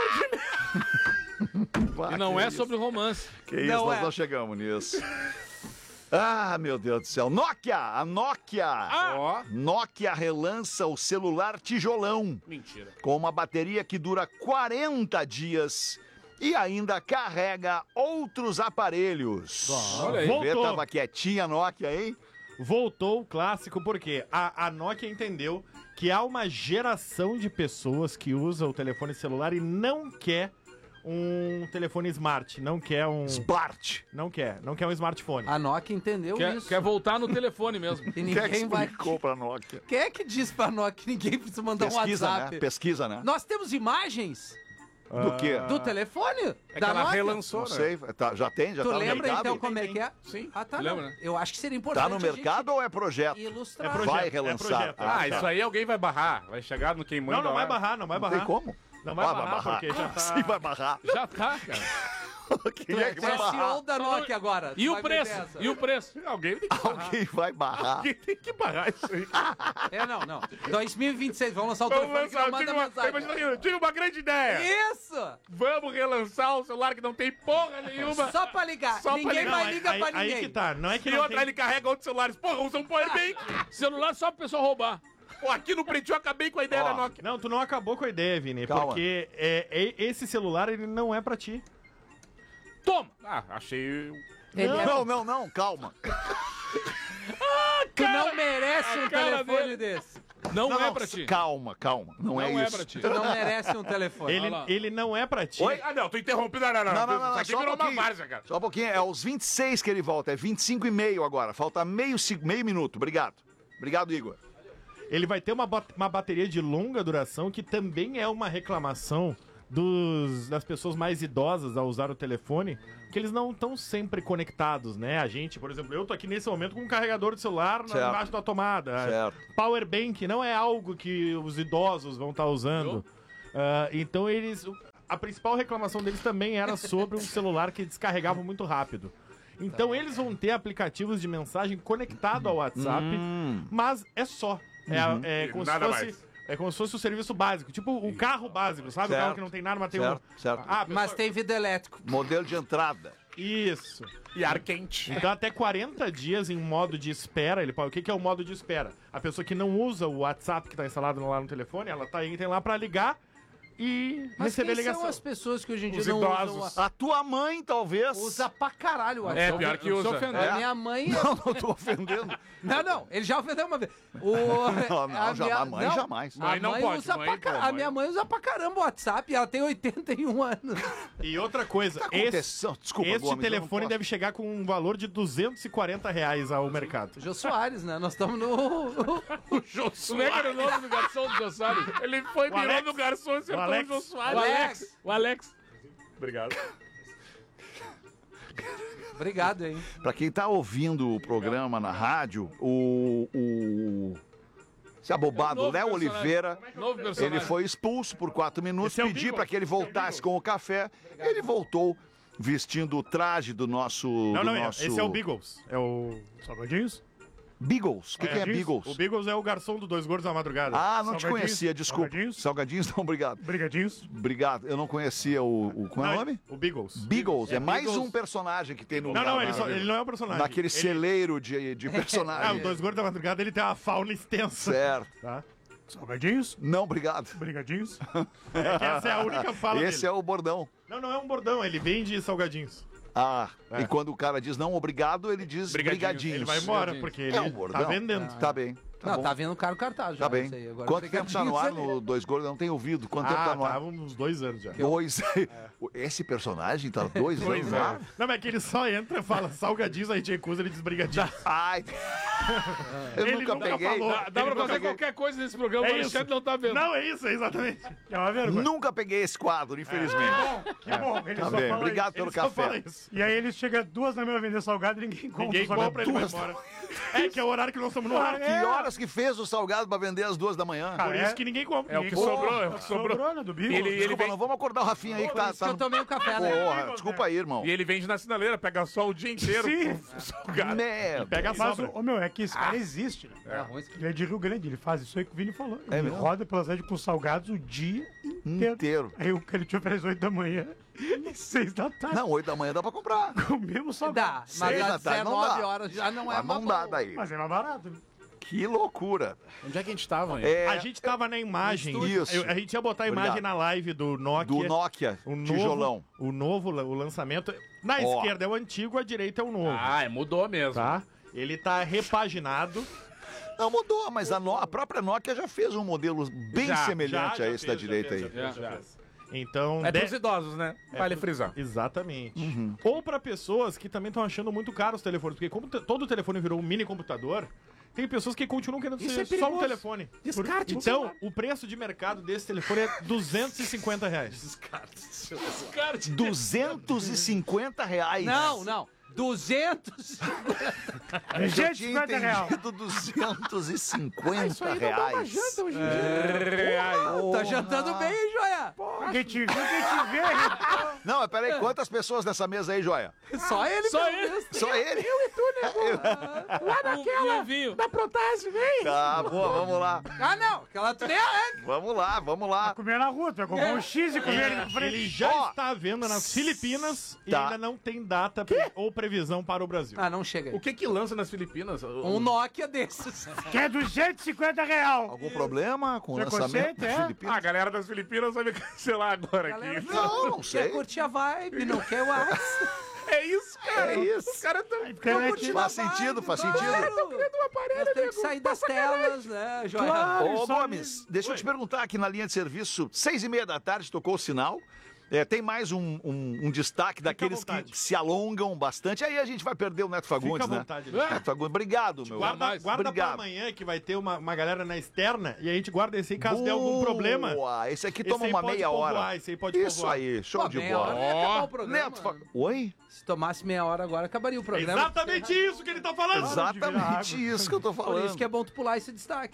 [SPEAKER 2] cor
[SPEAKER 3] Ah,
[SPEAKER 1] E não
[SPEAKER 3] que
[SPEAKER 1] é
[SPEAKER 3] isso.
[SPEAKER 1] sobre romance.
[SPEAKER 3] Que isso,
[SPEAKER 5] Não
[SPEAKER 3] nós
[SPEAKER 5] é.
[SPEAKER 3] não chegamos nisso. Ah, meu Deus do céu. Nokia, a Nokia.
[SPEAKER 4] Ó,
[SPEAKER 3] Nokia relança o celular tijolão
[SPEAKER 4] mentira.
[SPEAKER 3] com uma bateria que dura quarenta dias e ainda carrega outros aparelhos.
[SPEAKER 1] Olha aí.
[SPEAKER 3] Vê,
[SPEAKER 6] Voltou.
[SPEAKER 3] tava quietinha a Nokia, hein?
[SPEAKER 6] Voltou o clássico, porque a, a Nokia entendeu que há uma geração de pessoas que usa o telefone celular e não quer um telefone smart, não quer um...
[SPEAKER 3] Smart.
[SPEAKER 6] Não quer, não quer um smartphone.
[SPEAKER 5] A Nokia entendeu
[SPEAKER 1] Quer,
[SPEAKER 5] isso.
[SPEAKER 1] quer voltar no telefone mesmo.
[SPEAKER 5] E
[SPEAKER 3] Quem é que
[SPEAKER 5] ninguém vai...
[SPEAKER 3] explicou pra Nokia?
[SPEAKER 5] Quem é que diz pra Nokia que ninguém precisa mandar um
[SPEAKER 3] Pesquisa,
[SPEAKER 5] WhatsApp?
[SPEAKER 3] né? Pesquisa, né?
[SPEAKER 5] Nós temos imagens
[SPEAKER 3] Do quê?
[SPEAKER 5] do telefone
[SPEAKER 4] É que
[SPEAKER 5] da
[SPEAKER 4] ela
[SPEAKER 5] Nokia.
[SPEAKER 4] relançou,
[SPEAKER 3] Não
[SPEAKER 4] né?
[SPEAKER 3] sei. Tá, já tem? Já
[SPEAKER 5] Tu
[SPEAKER 3] tá no
[SPEAKER 5] lembra
[SPEAKER 3] mercado?
[SPEAKER 5] então como é que é?
[SPEAKER 4] Sim.
[SPEAKER 5] Ah, tá.
[SPEAKER 1] Tu
[SPEAKER 5] não.
[SPEAKER 1] lembra, né?
[SPEAKER 5] Eu acho que seria importante
[SPEAKER 3] Tá no
[SPEAKER 5] a gente
[SPEAKER 3] mercado ou é projeto?
[SPEAKER 5] ilustrar.
[SPEAKER 6] É projeto.
[SPEAKER 3] Vai
[SPEAKER 6] é
[SPEAKER 3] relançar.
[SPEAKER 6] projeto.
[SPEAKER 3] Ah,
[SPEAKER 4] Ah,
[SPEAKER 3] tá.
[SPEAKER 4] isso aí alguém vai barrar. Vai chegar no quem manda.
[SPEAKER 6] Não, não vai
[SPEAKER 4] lá.
[SPEAKER 6] barrar, não vai
[SPEAKER 3] Não
[SPEAKER 6] barrar.
[SPEAKER 3] tem como?
[SPEAKER 6] Não vai
[SPEAKER 3] Ah,
[SPEAKER 6] barrar, porque já tá...
[SPEAKER 3] Sim, vai barrar.
[SPEAKER 1] Já tá, cara.
[SPEAKER 3] Quem
[SPEAKER 5] Tu
[SPEAKER 3] é
[SPEAKER 5] é,
[SPEAKER 3] que
[SPEAKER 5] tu é
[SPEAKER 3] vai barrar?
[SPEAKER 5] C E O da Nokia agora.
[SPEAKER 1] E
[SPEAKER 5] Tu
[SPEAKER 1] o
[SPEAKER 5] vai
[SPEAKER 1] preço?
[SPEAKER 5] meter essa.
[SPEAKER 1] E o preço?
[SPEAKER 4] Alguém tem que barrar.
[SPEAKER 3] Alguém vai barrar.
[SPEAKER 4] Alguém tem que barrar isso aí.
[SPEAKER 5] É, não, não. dois mil e vinte e seis, vamos lançar o
[SPEAKER 4] Vamos
[SPEAKER 5] telefone que
[SPEAKER 4] lançar.
[SPEAKER 5] não
[SPEAKER 4] Eu tive,
[SPEAKER 5] manda
[SPEAKER 4] uma,
[SPEAKER 5] mensagem.
[SPEAKER 4] imagina, eu tive uma grande ideia.
[SPEAKER 5] Isso!
[SPEAKER 4] Vamos relançar o celular que não tem porra nenhuma.
[SPEAKER 5] Só pra ligar.
[SPEAKER 4] Só pra
[SPEAKER 5] Ninguém
[SPEAKER 4] ligar.
[SPEAKER 5] vai
[SPEAKER 6] aí,
[SPEAKER 5] ligar
[SPEAKER 6] aí,
[SPEAKER 5] pra
[SPEAKER 6] aí
[SPEAKER 5] ninguém.
[SPEAKER 6] que tá, não é que
[SPEAKER 4] E
[SPEAKER 6] não
[SPEAKER 4] outra,
[SPEAKER 6] tem...
[SPEAKER 4] ele carrega outros celulares. Porra, usa um powerbank.
[SPEAKER 1] Celular só pro pessoal roubar.
[SPEAKER 4] Pô, aqui no Pretinho eu acabei com a ideia
[SPEAKER 3] Ó.
[SPEAKER 4] da Nokia.
[SPEAKER 6] Não, tu não acabou com a ideia, Vini,
[SPEAKER 3] Calma.
[SPEAKER 6] porque é, é- esse celular, ele não é pra ti.
[SPEAKER 1] Toma!
[SPEAKER 4] Ah, achei...
[SPEAKER 5] Ele é-
[SPEAKER 3] Não, não, não, calma.
[SPEAKER 5] Tu não merece um
[SPEAKER 1] cara
[SPEAKER 5] telefone desse.
[SPEAKER 1] Não,
[SPEAKER 3] Não,
[SPEAKER 1] é
[SPEAKER 3] não,
[SPEAKER 1] pra ti.
[SPEAKER 3] Calma, calma. Não,
[SPEAKER 1] Não
[SPEAKER 3] é
[SPEAKER 1] é
[SPEAKER 3] isso.
[SPEAKER 1] pra ti.
[SPEAKER 5] Tu não merece um telefone.
[SPEAKER 6] Ele,
[SPEAKER 1] Olha lá.
[SPEAKER 6] ele não é pra ti.
[SPEAKER 3] Oi?
[SPEAKER 4] Ah, não, tô interrompido. Não, não, não.
[SPEAKER 3] Não, não, não,
[SPEAKER 4] Isso
[SPEAKER 3] não,
[SPEAKER 4] aqui
[SPEAKER 3] só um
[SPEAKER 4] virou uma
[SPEAKER 3] pouquinho.
[SPEAKER 4] várzea, cara.
[SPEAKER 3] Só um pouquinho, é aos vinte e seis que ele volta, é vinte e cinco e meio agora. Falta meio, se- meio minuto. Obrigado. Obrigado, Igor.
[SPEAKER 6] Ele vai ter uma, bat- uma bateria de longa duração, que também é uma reclamação dos, das pessoas mais idosas a usar o telefone, que eles não estão sempre conectados, né? A gente, por exemplo, eu tô aqui nesse momento com um carregador de celular na-
[SPEAKER 3] Certo.
[SPEAKER 6] embaixo da tomada.
[SPEAKER 3] Certo.
[SPEAKER 6] Power bank não é algo que os idosos vão estar usando. Ah, então eles... A principal reclamação deles também era sobre um celular que descarregava muito rápido. Então eles vão ter aplicativos de mensagem conectado ao WhatsApp, mas é só. É, a- é como se
[SPEAKER 4] Nada
[SPEAKER 6] fosse...
[SPEAKER 4] mais.
[SPEAKER 6] É como se fosse o serviço básico, tipo o carro básico, sabe? O
[SPEAKER 3] Certo.
[SPEAKER 6] carro que não tem nada, mas tem
[SPEAKER 3] Certo,
[SPEAKER 6] um...
[SPEAKER 3] certo.
[SPEAKER 6] Ah,
[SPEAKER 5] Mas
[SPEAKER 6] pessoa-
[SPEAKER 5] tem vidro elétrico.
[SPEAKER 3] Modelo de entrada.
[SPEAKER 6] Isso.
[SPEAKER 4] E ar quente.
[SPEAKER 6] Então até quarenta dias em modo de espera, ele pode... O que, que é o modo de espera? A pessoa que não usa o WhatsApp que tá instalado lá no telefone, ela tá aí, tem lá pra ligar e
[SPEAKER 5] Mas
[SPEAKER 6] receber
[SPEAKER 5] quem
[SPEAKER 6] ligação.
[SPEAKER 5] são as pessoas que hoje em dia
[SPEAKER 4] Os
[SPEAKER 5] não
[SPEAKER 4] idosos.
[SPEAKER 5] usam?
[SPEAKER 3] A tua mãe, talvez.
[SPEAKER 5] a- Usa pra caralho o
[SPEAKER 4] É,
[SPEAKER 5] WhatsApp.
[SPEAKER 4] pior que
[SPEAKER 1] Se
[SPEAKER 4] usa.
[SPEAKER 1] ofendeu.
[SPEAKER 3] É.
[SPEAKER 5] A minha mãe...
[SPEAKER 3] Não, não tô ofendendo.
[SPEAKER 5] Não, não, ele já ofendeu uma vez. O,
[SPEAKER 3] Não, não,
[SPEAKER 5] a
[SPEAKER 3] jamais, mãe jamais.
[SPEAKER 5] A
[SPEAKER 4] Mãe não pode,
[SPEAKER 5] usa
[SPEAKER 4] mãe
[SPEAKER 5] pra
[SPEAKER 4] pô,
[SPEAKER 5] ca- A
[SPEAKER 4] mãe.
[SPEAKER 5] minha mãe usa pra caramba o WhatsApp e ela tem oitenta e um anos.
[SPEAKER 6] E outra coisa,
[SPEAKER 3] Tá
[SPEAKER 6] esse,
[SPEAKER 3] acontecendo. Desculpa,
[SPEAKER 6] este
[SPEAKER 3] Gomes, eu não
[SPEAKER 6] telefone
[SPEAKER 3] posso.
[SPEAKER 6] deve chegar com um valor de duzentos e quarenta reais ao mercado.
[SPEAKER 5] Jô Soares, né? Nós estamos no...
[SPEAKER 4] O Jô
[SPEAKER 1] Como é que era o nome do garçom do Jô Soares?
[SPEAKER 4] Ele foi,
[SPEAKER 6] O
[SPEAKER 4] virou
[SPEAKER 6] Alex.
[SPEAKER 4] no garçom e acertou o,
[SPEAKER 6] Alex.
[SPEAKER 4] Jô
[SPEAKER 1] O
[SPEAKER 4] Soares.
[SPEAKER 1] Alex. O Alex.
[SPEAKER 4] Obrigado.
[SPEAKER 5] Obrigado, hein?
[SPEAKER 3] Pra quem tá ouvindo o programa na rádio, o. o... Esse abobado,
[SPEAKER 1] É um novo
[SPEAKER 3] Léo
[SPEAKER 1] personagem.
[SPEAKER 3] Oliveira,
[SPEAKER 1] Novo personagem.
[SPEAKER 3] ele foi expulso por quatro minutos,
[SPEAKER 6] Esse é o
[SPEAKER 3] pedi
[SPEAKER 6] Beagle.
[SPEAKER 3] pra que ele
[SPEAKER 6] Esse é o
[SPEAKER 3] voltasse
[SPEAKER 6] Beagle.
[SPEAKER 3] com o café. Ele voltou vestindo o traje do nosso.
[SPEAKER 6] Não,
[SPEAKER 3] do
[SPEAKER 6] não,
[SPEAKER 3] nosso...
[SPEAKER 6] esse é o Beagles. É o...
[SPEAKER 2] Salgadinhos?
[SPEAKER 3] Beagles. O que, que é Beagles?
[SPEAKER 6] O Beagles é o garçom do Dois Gordos da Madrugada.
[SPEAKER 3] Ah, não te
[SPEAKER 2] Salgadinhos?
[SPEAKER 3] conhecia, desculpa.
[SPEAKER 2] Salgadinhos?
[SPEAKER 3] Salgadinhos, não, obrigado.
[SPEAKER 2] Brigadinhos?
[SPEAKER 3] Obrigado. Eu não conhecia o. o como é o
[SPEAKER 6] Não,
[SPEAKER 3] nome?
[SPEAKER 6] O Beagles.
[SPEAKER 3] Beagles. É, mais
[SPEAKER 6] Beagles.
[SPEAKER 3] um personagem que tem no.
[SPEAKER 6] Não, não,
[SPEAKER 3] na-
[SPEAKER 6] ele, só- ele não é um personagem.
[SPEAKER 3] Naquele
[SPEAKER 6] ele...
[SPEAKER 3] celeiro de, de
[SPEAKER 6] Ah, o
[SPEAKER 3] personagens.
[SPEAKER 6] Dois Gordos da Madrugada, ele tem uma fauna extensa.
[SPEAKER 3] Certo.
[SPEAKER 6] Tá?
[SPEAKER 2] Salgadinhos?
[SPEAKER 3] Não, obrigado.
[SPEAKER 2] Brigadinhos?
[SPEAKER 6] É que essa é a única fala
[SPEAKER 3] Esse
[SPEAKER 6] dele.
[SPEAKER 3] é o bordão.
[SPEAKER 6] Não, não é um bordão, ele vende salgadinhos.
[SPEAKER 3] Ah,
[SPEAKER 6] É.
[SPEAKER 3] e quando o cara diz não obrigado, ele diz
[SPEAKER 4] Brigadinhos.
[SPEAKER 3] brigadinhos.
[SPEAKER 6] Ele vai embora, porque ele
[SPEAKER 3] É um bordão.
[SPEAKER 6] tá vendendo.
[SPEAKER 3] Tá bem. Tá
[SPEAKER 5] não,
[SPEAKER 3] bom.
[SPEAKER 5] tá vendo o cara o cartaz já.
[SPEAKER 3] Tá bem.
[SPEAKER 5] isso aí. Agora
[SPEAKER 3] Quanto tempo tá no ar
[SPEAKER 5] brigadinhos,
[SPEAKER 3] no Dois Gordos? Eu não tenho ouvido. Quanto tempo
[SPEAKER 6] Ah,
[SPEAKER 3] tá no ar?
[SPEAKER 6] tava uns dois anos já.
[SPEAKER 3] Dois. Esse personagem tá dois
[SPEAKER 6] Dois
[SPEAKER 3] anos no ar?
[SPEAKER 6] anos. Não, mas é que ele só entra e fala salgadinhos, a gente recusa, ele diz brigadinhos.
[SPEAKER 3] Ai. Eu
[SPEAKER 6] Ele
[SPEAKER 3] nunca
[SPEAKER 6] nunca
[SPEAKER 3] peguei.
[SPEAKER 6] falou.
[SPEAKER 1] Dá, dá pra
[SPEAKER 6] Ele
[SPEAKER 1] fazer
[SPEAKER 3] peguei.
[SPEAKER 1] qualquer coisa nesse programa,
[SPEAKER 6] É
[SPEAKER 1] o Alexandre
[SPEAKER 6] isso.
[SPEAKER 1] não tá vendo.
[SPEAKER 6] Não, é isso, é exatamente.
[SPEAKER 2] É uma vergonha.
[SPEAKER 3] Nunca peguei esse quadro, infelizmente.
[SPEAKER 2] Que bom, ele
[SPEAKER 3] Tá
[SPEAKER 2] só
[SPEAKER 3] bem.
[SPEAKER 2] fala
[SPEAKER 3] Obrigado
[SPEAKER 2] isso.
[SPEAKER 3] pelo
[SPEAKER 6] Ele só fala
[SPEAKER 3] café.
[SPEAKER 6] isso.
[SPEAKER 2] E aí ele chega duas da manhã pra vender salgado e ninguém compra.
[SPEAKER 6] Ninguém
[SPEAKER 2] o salgado.
[SPEAKER 6] compra, ele vai embora. É que é o horário que nós estamos no ar.
[SPEAKER 3] Que horas que fez o salgado pra vender às duas da manhã?
[SPEAKER 6] Por
[SPEAKER 2] É.
[SPEAKER 6] isso que ninguém compra.
[SPEAKER 4] É o que
[SPEAKER 2] Ninguém
[SPEAKER 4] sobrou,
[SPEAKER 2] compra.
[SPEAKER 4] é o que sobrou.
[SPEAKER 2] Sobrou, né, do Beagle.
[SPEAKER 4] Ele- ele
[SPEAKER 3] Desculpa,
[SPEAKER 4] vem-
[SPEAKER 3] não vamos acordar o Rafinha aí que
[SPEAKER 5] Por
[SPEAKER 3] tá...
[SPEAKER 5] isso que eu
[SPEAKER 3] tá...
[SPEAKER 5] tomei o café, né?
[SPEAKER 3] Porra, desculpa aí, irmão.
[SPEAKER 4] E ele vende na sinaleira, pega só o dia inteiro.
[SPEAKER 2] Sim.
[SPEAKER 4] com salgado.
[SPEAKER 3] Merda.
[SPEAKER 6] Pega a
[SPEAKER 2] Mas,
[SPEAKER 6] sobra.
[SPEAKER 2] ô, meu, é que esse cara existe, né?
[SPEAKER 5] É ruim isso aqui.
[SPEAKER 2] Ele é de Rio Grande, ele faz isso aí que o Vini falou.
[SPEAKER 3] É
[SPEAKER 2] ele
[SPEAKER 3] mesmo?
[SPEAKER 2] roda pela cidade com salgados o dia inteiro.
[SPEAKER 3] Inteiro.
[SPEAKER 2] Aí o que ele te oferece oito da manhã e seis da tarde.
[SPEAKER 3] Não, oito da manhã dá pra comprar.
[SPEAKER 2] Com o mesmo salgado.
[SPEAKER 5] Dá, mas
[SPEAKER 3] Seis da
[SPEAKER 5] às
[SPEAKER 3] tarde não
[SPEAKER 5] dezenove
[SPEAKER 3] dá.
[SPEAKER 5] horas já não é
[SPEAKER 3] Mas
[SPEAKER 5] uma
[SPEAKER 3] não dá
[SPEAKER 5] boa.
[SPEAKER 3] daí.
[SPEAKER 2] Mas é mais barato.
[SPEAKER 3] Que loucura.
[SPEAKER 4] Onde é que a gente tava, hein?
[SPEAKER 3] É,
[SPEAKER 6] A gente tava na imagem.
[SPEAKER 3] Isso.
[SPEAKER 6] Eu- a gente ia botar a imagem
[SPEAKER 3] Obrigado.
[SPEAKER 6] na live do Nokia.
[SPEAKER 3] do Nokia,
[SPEAKER 6] o novo,
[SPEAKER 3] tijolão.
[SPEAKER 6] O novo, o lançamento. Na
[SPEAKER 3] Ó.
[SPEAKER 6] esquerda é o antigo, à direita é o novo.
[SPEAKER 4] Ah, é, mudou mesmo.
[SPEAKER 6] Tá? Ele tá repaginado.
[SPEAKER 3] Não mudou, mas a, No- a própria Nokia já fez um modelo bem
[SPEAKER 4] Já,
[SPEAKER 3] semelhante
[SPEAKER 6] Já,
[SPEAKER 3] a
[SPEAKER 6] já
[SPEAKER 3] esse da
[SPEAKER 6] fez, já
[SPEAKER 3] direita
[SPEAKER 6] fez,
[SPEAKER 3] aí.
[SPEAKER 6] já fez, já
[SPEAKER 1] É.
[SPEAKER 6] fez. Então,
[SPEAKER 4] É
[SPEAKER 6] de-
[SPEAKER 4] pros idosos, né? Vale
[SPEAKER 6] pro-
[SPEAKER 4] frisar.
[SPEAKER 6] Exatamente.
[SPEAKER 3] Uhum.
[SPEAKER 6] Ou pra pessoas que também estão achando muito caro os telefones, porque como te- todo telefone virou um mini computador, tem pessoas que continuam querendo
[SPEAKER 4] Isso
[SPEAKER 6] ser
[SPEAKER 4] é
[SPEAKER 6] só um
[SPEAKER 4] perigoso.
[SPEAKER 6] telefone.
[SPEAKER 4] Descarte o
[SPEAKER 6] Então,
[SPEAKER 4] celular.
[SPEAKER 6] o preço de mercado desse telefone é duzentos e cinquenta reais.
[SPEAKER 3] duzentos e cinquenta reais.
[SPEAKER 5] Não, não. duzentos.
[SPEAKER 3] Eu
[SPEAKER 2] Gente,
[SPEAKER 3] tinha
[SPEAKER 2] cinquenta reais.
[SPEAKER 3] entendido duzentos e cinquenta reais.
[SPEAKER 5] Tá jantando bem, hein, Joia?
[SPEAKER 2] Quem te vê, quem te vê.
[SPEAKER 3] Não, mas peraí, quantas pessoas nessa mesa aí, Joia?
[SPEAKER 5] Só ele,
[SPEAKER 1] Só
[SPEAKER 5] pelo
[SPEAKER 1] ele.
[SPEAKER 5] visto.
[SPEAKER 3] Só ele?
[SPEAKER 1] Um, um vinho.
[SPEAKER 4] Da Protase, vem!
[SPEAKER 3] Tá, boa, vamos lá.
[SPEAKER 5] Ah, não. Aquela tu nem é.
[SPEAKER 3] Vamos lá, vamos lá.
[SPEAKER 2] Comer na rua, tu vai comprar um X e comer ele na frente.
[SPEAKER 6] Ele já
[SPEAKER 3] Ó.
[SPEAKER 6] está à venda nas Filipinas e
[SPEAKER 3] Tá.
[SPEAKER 6] ainda não tem data pre- ou previsão para o Brasil.
[SPEAKER 5] Ah, não chega aí.
[SPEAKER 4] O que que lança nas Filipinas?
[SPEAKER 5] Um Nokia desses.
[SPEAKER 2] Que é duzentos e cinquenta real.
[SPEAKER 3] Algum problema com o lançamento
[SPEAKER 2] Preconceito,
[SPEAKER 3] do
[SPEAKER 2] é?
[SPEAKER 3] Filipinas?
[SPEAKER 4] Ah, a galera das Filipinas vai me cancelar agora
[SPEAKER 5] Galera,
[SPEAKER 4] aqui.
[SPEAKER 3] Não, não
[SPEAKER 5] Quer
[SPEAKER 3] sei.
[SPEAKER 5] curtir a vibe, não quer o ar.
[SPEAKER 4] É isso, cara.
[SPEAKER 3] É isso.
[SPEAKER 4] Os caras tão...
[SPEAKER 2] Internet.
[SPEAKER 3] Faz sentido, faz sentido.
[SPEAKER 5] Nós temos que sair das telas, né, Joia?
[SPEAKER 2] Claro.
[SPEAKER 3] Ô,
[SPEAKER 2] só
[SPEAKER 3] Gomes, deixa eu te perguntar aqui na linha de serviço, seis e meia da tarde, tocou o sinal. É, tem mais um, um, um destaque daqueles que
[SPEAKER 6] vontade.
[SPEAKER 3] se alongam bastante. Aí a gente vai perder o Neto Fagundes,
[SPEAKER 6] Fica à
[SPEAKER 3] né?
[SPEAKER 6] vontade.
[SPEAKER 3] Neto Fagundes, obrigado, meu.
[SPEAKER 6] Guarda,
[SPEAKER 1] mais.
[SPEAKER 6] guarda pra
[SPEAKER 3] Obrigado.
[SPEAKER 6] amanhã que vai ter uma, uma galera na externa e a gente guarda esse aí caso der algum problema.
[SPEAKER 3] Boa, esse aqui
[SPEAKER 6] Esse
[SPEAKER 3] toma
[SPEAKER 6] aí
[SPEAKER 3] uma
[SPEAKER 6] pode
[SPEAKER 3] meia
[SPEAKER 6] povoar,
[SPEAKER 3] hora.
[SPEAKER 6] esse aí pode
[SPEAKER 3] Isso
[SPEAKER 6] povoar.
[SPEAKER 3] aí, show
[SPEAKER 5] Pô,
[SPEAKER 3] de
[SPEAKER 5] meia hora
[SPEAKER 3] bola.
[SPEAKER 5] ia acabar o programa.
[SPEAKER 3] Neto Fagundes. Oi?
[SPEAKER 5] Se tomasse meia hora agora, acabaria o programa.
[SPEAKER 6] Exatamente isso que ele tá falando.
[SPEAKER 3] Exatamente isso que eu tô
[SPEAKER 5] Por
[SPEAKER 3] falando.
[SPEAKER 5] isso que é bom tu pular esse destaque.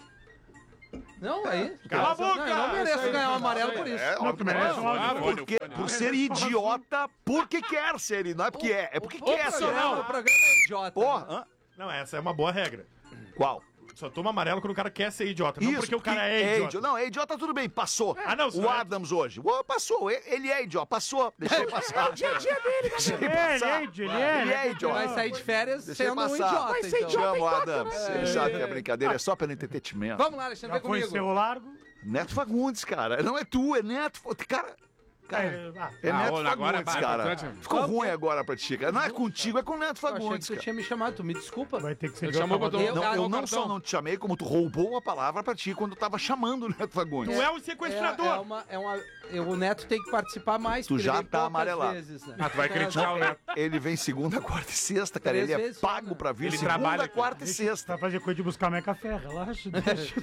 [SPEAKER 5] Não, aí.
[SPEAKER 6] Cala a
[SPEAKER 5] Não,
[SPEAKER 6] boca!
[SPEAKER 5] eu não mereço
[SPEAKER 1] Isso aí,
[SPEAKER 5] ganhar um
[SPEAKER 1] isso
[SPEAKER 5] amarelo
[SPEAKER 1] aí.
[SPEAKER 5] por isso.
[SPEAKER 3] É,
[SPEAKER 2] Não, tu merece um
[SPEAKER 1] Claro,
[SPEAKER 2] áudio.
[SPEAKER 1] olha,
[SPEAKER 3] Porque,
[SPEAKER 1] olha.
[SPEAKER 3] por ser idiota, porque quer ser. Não é porque é, é porque quer ser.
[SPEAKER 5] Programa, o programa é idiota.
[SPEAKER 3] Porra,
[SPEAKER 5] né?
[SPEAKER 3] hã?
[SPEAKER 6] Não, essa é uma boa regra.
[SPEAKER 3] Qual?
[SPEAKER 6] Só toma amarelo quando o cara quer ser idiota, não porque o cara é idiota.
[SPEAKER 3] Não, é idiota, tudo bem, passou.
[SPEAKER 6] Ah, não, isso
[SPEAKER 3] o
[SPEAKER 6] não é-
[SPEAKER 3] Adams hoje. O, passou, e- ele é idiota, passou. Deixei passar. É o dia a dia dele, Deixei
[SPEAKER 2] É, ele
[SPEAKER 3] passar.
[SPEAKER 2] é, ele é.
[SPEAKER 3] Ele é idiota.
[SPEAKER 5] Vai sair de férias
[SPEAKER 3] Deixa eu
[SPEAKER 5] sendo um
[SPEAKER 3] passar.
[SPEAKER 5] idiota.
[SPEAKER 3] Vai ser
[SPEAKER 5] então.
[SPEAKER 3] Te amo, Adams. Você sabe que a brincadeira é só pelo entretenimento.
[SPEAKER 5] Vamos lá, Alexandre,
[SPEAKER 2] Já
[SPEAKER 5] vem
[SPEAKER 2] foi
[SPEAKER 5] comigo.
[SPEAKER 2] seu largo.
[SPEAKER 3] Neto Fagundes, cara. Não é tu, é Neto. Cara, cara
[SPEAKER 2] É, ah,
[SPEAKER 3] é
[SPEAKER 1] Ah,
[SPEAKER 3] Neto
[SPEAKER 1] olha, agora
[SPEAKER 3] Fagundes,
[SPEAKER 1] é
[SPEAKER 3] cara.
[SPEAKER 1] importante.
[SPEAKER 3] Ficou ruim agora pra ti, cara. Não é contigo, é com o Neto
[SPEAKER 5] Eu achei que
[SPEAKER 3] Fagundes,
[SPEAKER 5] tu
[SPEAKER 3] cara.
[SPEAKER 5] tinha me chamado, tu me desculpa.
[SPEAKER 2] vai ter que ser
[SPEAKER 1] Ele
[SPEAKER 2] de
[SPEAKER 1] chamou
[SPEAKER 2] outra
[SPEAKER 1] pra
[SPEAKER 2] maneira.
[SPEAKER 1] todo-
[SPEAKER 3] Não,
[SPEAKER 1] Ah,
[SPEAKER 3] eu
[SPEAKER 1] no
[SPEAKER 3] não
[SPEAKER 1] cartão.
[SPEAKER 3] só não te chamei, como tu roubou a palavra pra ti quando tava chamando o Neto Fagundes.
[SPEAKER 6] Tu é um
[SPEAKER 5] É,
[SPEAKER 6] sequestrador.
[SPEAKER 5] é uma, é uma, é- o Neto tem que participar mais.
[SPEAKER 3] Tu
[SPEAKER 5] porque
[SPEAKER 3] já
[SPEAKER 5] ele vem
[SPEAKER 3] tá
[SPEAKER 5] poucas
[SPEAKER 3] amarelado.
[SPEAKER 5] vezes, né?
[SPEAKER 4] Ah, tu vai criticar o Neto.
[SPEAKER 3] Ele vem segunda, quarta e sexta, cara.
[SPEAKER 5] Três
[SPEAKER 3] Ele é
[SPEAKER 5] vezes só,
[SPEAKER 3] pago
[SPEAKER 5] né?
[SPEAKER 3] pra vir
[SPEAKER 4] Ele
[SPEAKER 3] segunda,
[SPEAKER 4] trabalha aqui.
[SPEAKER 3] quarta e
[SPEAKER 2] Deixa-
[SPEAKER 3] sexta.
[SPEAKER 2] Vai fazer coisa de buscar minha café, relaxa. Deixa.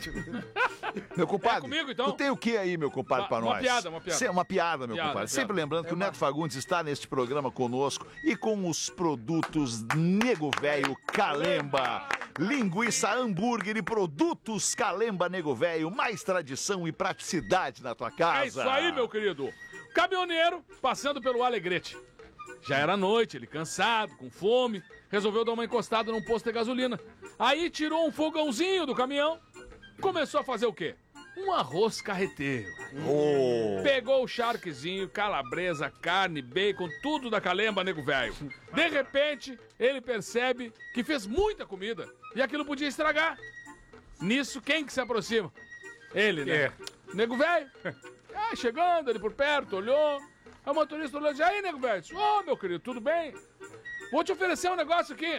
[SPEAKER 3] Meu compadre,
[SPEAKER 1] É comigo, então?
[SPEAKER 3] tu tem o que aí, meu compadre,
[SPEAKER 1] Uma-
[SPEAKER 3] pra
[SPEAKER 1] uma
[SPEAKER 3] nós?
[SPEAKER 1] piada, uma piada.
[SPEAKER 3] Cê- uma piada, meu
[SPEAKER 1] Piada,
[SPEAKER 3] compadre.
[SPEAKER 1] piada.
[SPEAKER 3] Sempre lembrando que o Neto Fagundes está neste programa conosco e com os produtos Nego Velho Calemba. Linguiça, hambúrguer e produtos Calemba Nego Velho. Mais tradição e praticidade na tua casa.
[SPEAKER 1] É isso aí, meu querido. Caminhoneiro passando pelo Alegrete. Já era noite, ele cansado, com fome, resolveu dar uma encostada num posto de gasolina. Aí tirou um fogãozinho do caminhão, começou a fazer o quê? Um arroz carreteiro.
[SPEAKER 3] Oh.
[SPEAKER 1] Pegou o charquezinho, calabresa, carne, bacon, tudo da Calemba, nego velho. De repente, ele percebe que fez muita comida e aquilo podia estragar. Nisso, quem que se aproxima? Ele, né?
[SPEAKER 4] É.
[SPEAKER 1] Nego velho. Ah, chegando ali por perto, olhou. Aí o motorista olhou e disse, aí, nego velho? Disse, ô, meu querido, tudo bem? Vou te oferecer um negócio aqui.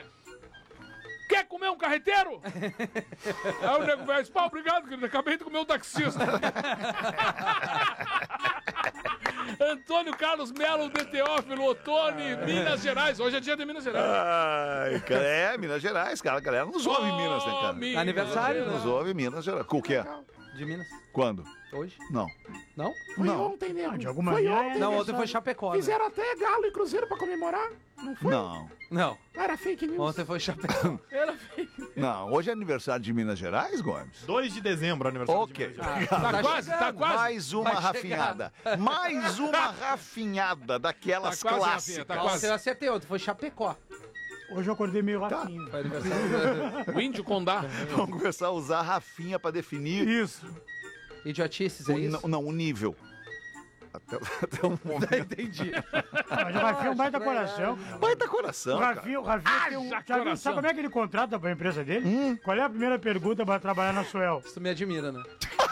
[SPEAKER 1] Quer comer um carreteiro? Aí o nego velho disse, pá, obrigado, querido, acabei de comer um taxista. Antônio Carlos Melo de Teófilo Otoni, Minas Gerais. Hoje é dia de Minas Gerais.
[SPEAKER 3] Ai, cara, é, Minas Gerais, cara. A galera nos ouve em Minas, né, cara?
[SPEAKER 1] Minas
[SPEAKER 5] Aniversário,
[SPEAKER 1] Gerais.
[SPEAKER 3] Nos ouve em Minas Gerais. O quê?
[SPEAKER 5] De Minas.
[SPEAKER 3] Quando?
[SPEAKER 5] Hoje?
[SPEAKER 3] Não.
[SPEAKER 5] Não?
[SPEAKER 3] Não.
[SPEAKER 7] Ontem, nego.
[SPEAKER 2] De alguma
[SPEAKER 7] Foi
[SPEAKER 2] maneira,
[SPEAKER 7] ontem.
[SPEAKER 5] Não, ontem foi Chapecó. né?
[SPEAKER 7] Fizeram até Galo e Cruzeiro pra comemorar. Não foi?
[SPEAKER 3] Não.
[SPEAKER 5] Não,
[SPEAKER 7] Era fake news.
[SPEAKER 5] ontem foi Chapecó.
[SPEAKER 3] Não. Hoje é aniversário de Minas Gerais, Gomes?
[SPEAKER 6] dois de dezembro, aniversário
[SPEAKER 3] Ok.
[SPEAKER 6] de Minas Gerais.
[SPEAKER 5] Ah,
[SPEAKER 1] Tá quase, tá
[SPEAKER 5] chegando.
[SPEAKER 1] quase.
[SPEAKER 3] Mais uma
[SPEAKER 5] Vai
[SPEAKER 3] rafinhada. Mais uma rafinhada daquelas
[SPEAKER 1] Tá quase,
[SPEAKER 3] clássicas.
[SPEAKER 1] Rafinha, tá
[SPEAKER 5] Não,
[SPEAKER 1] quase.
[SPEAKER 5] eu acertei ontem, foi Chapecó.
[SPEAKER 2] Hoje eu acordei meio rafinho.
[SPEAKER 5] Foi aniversário.
[SPEAKER 1] O índio Condá.
[SPEAKER 3] Vamos começar a usar Rafinha pra definir
[SPEAKER 2] Isso.
[SPEAKER 5] Idiotices,
[SPEAKER 3] o,
[SPEAKER 5] é isso?
[SPEAKER 3] não, não, o nível. Até, até um momento.
[SPEAKER 5] Entendi.
[SPEAKER 2] Mas o Rafinha é um baita coração.
[SPEAKER 3] Baita coração,
[SPEAKER 2] O
[SPEAKER 3] cara.
[SPEAKER 2] Rafinha, o Rafinha tem um.
[SPEAKER 1] Haja
[SPEAKER 2] Já viu,
[SPEAKER 1] coração.
[SPEAKER 2] sabe como é que ele contrata pra empresa dele?
[SPEAKER 3] Hum.
[SPEAKER 2] Qual é a primeira pergunta pra trabalhar na Suel?
[SPEAKER 5] Isso me admira, né?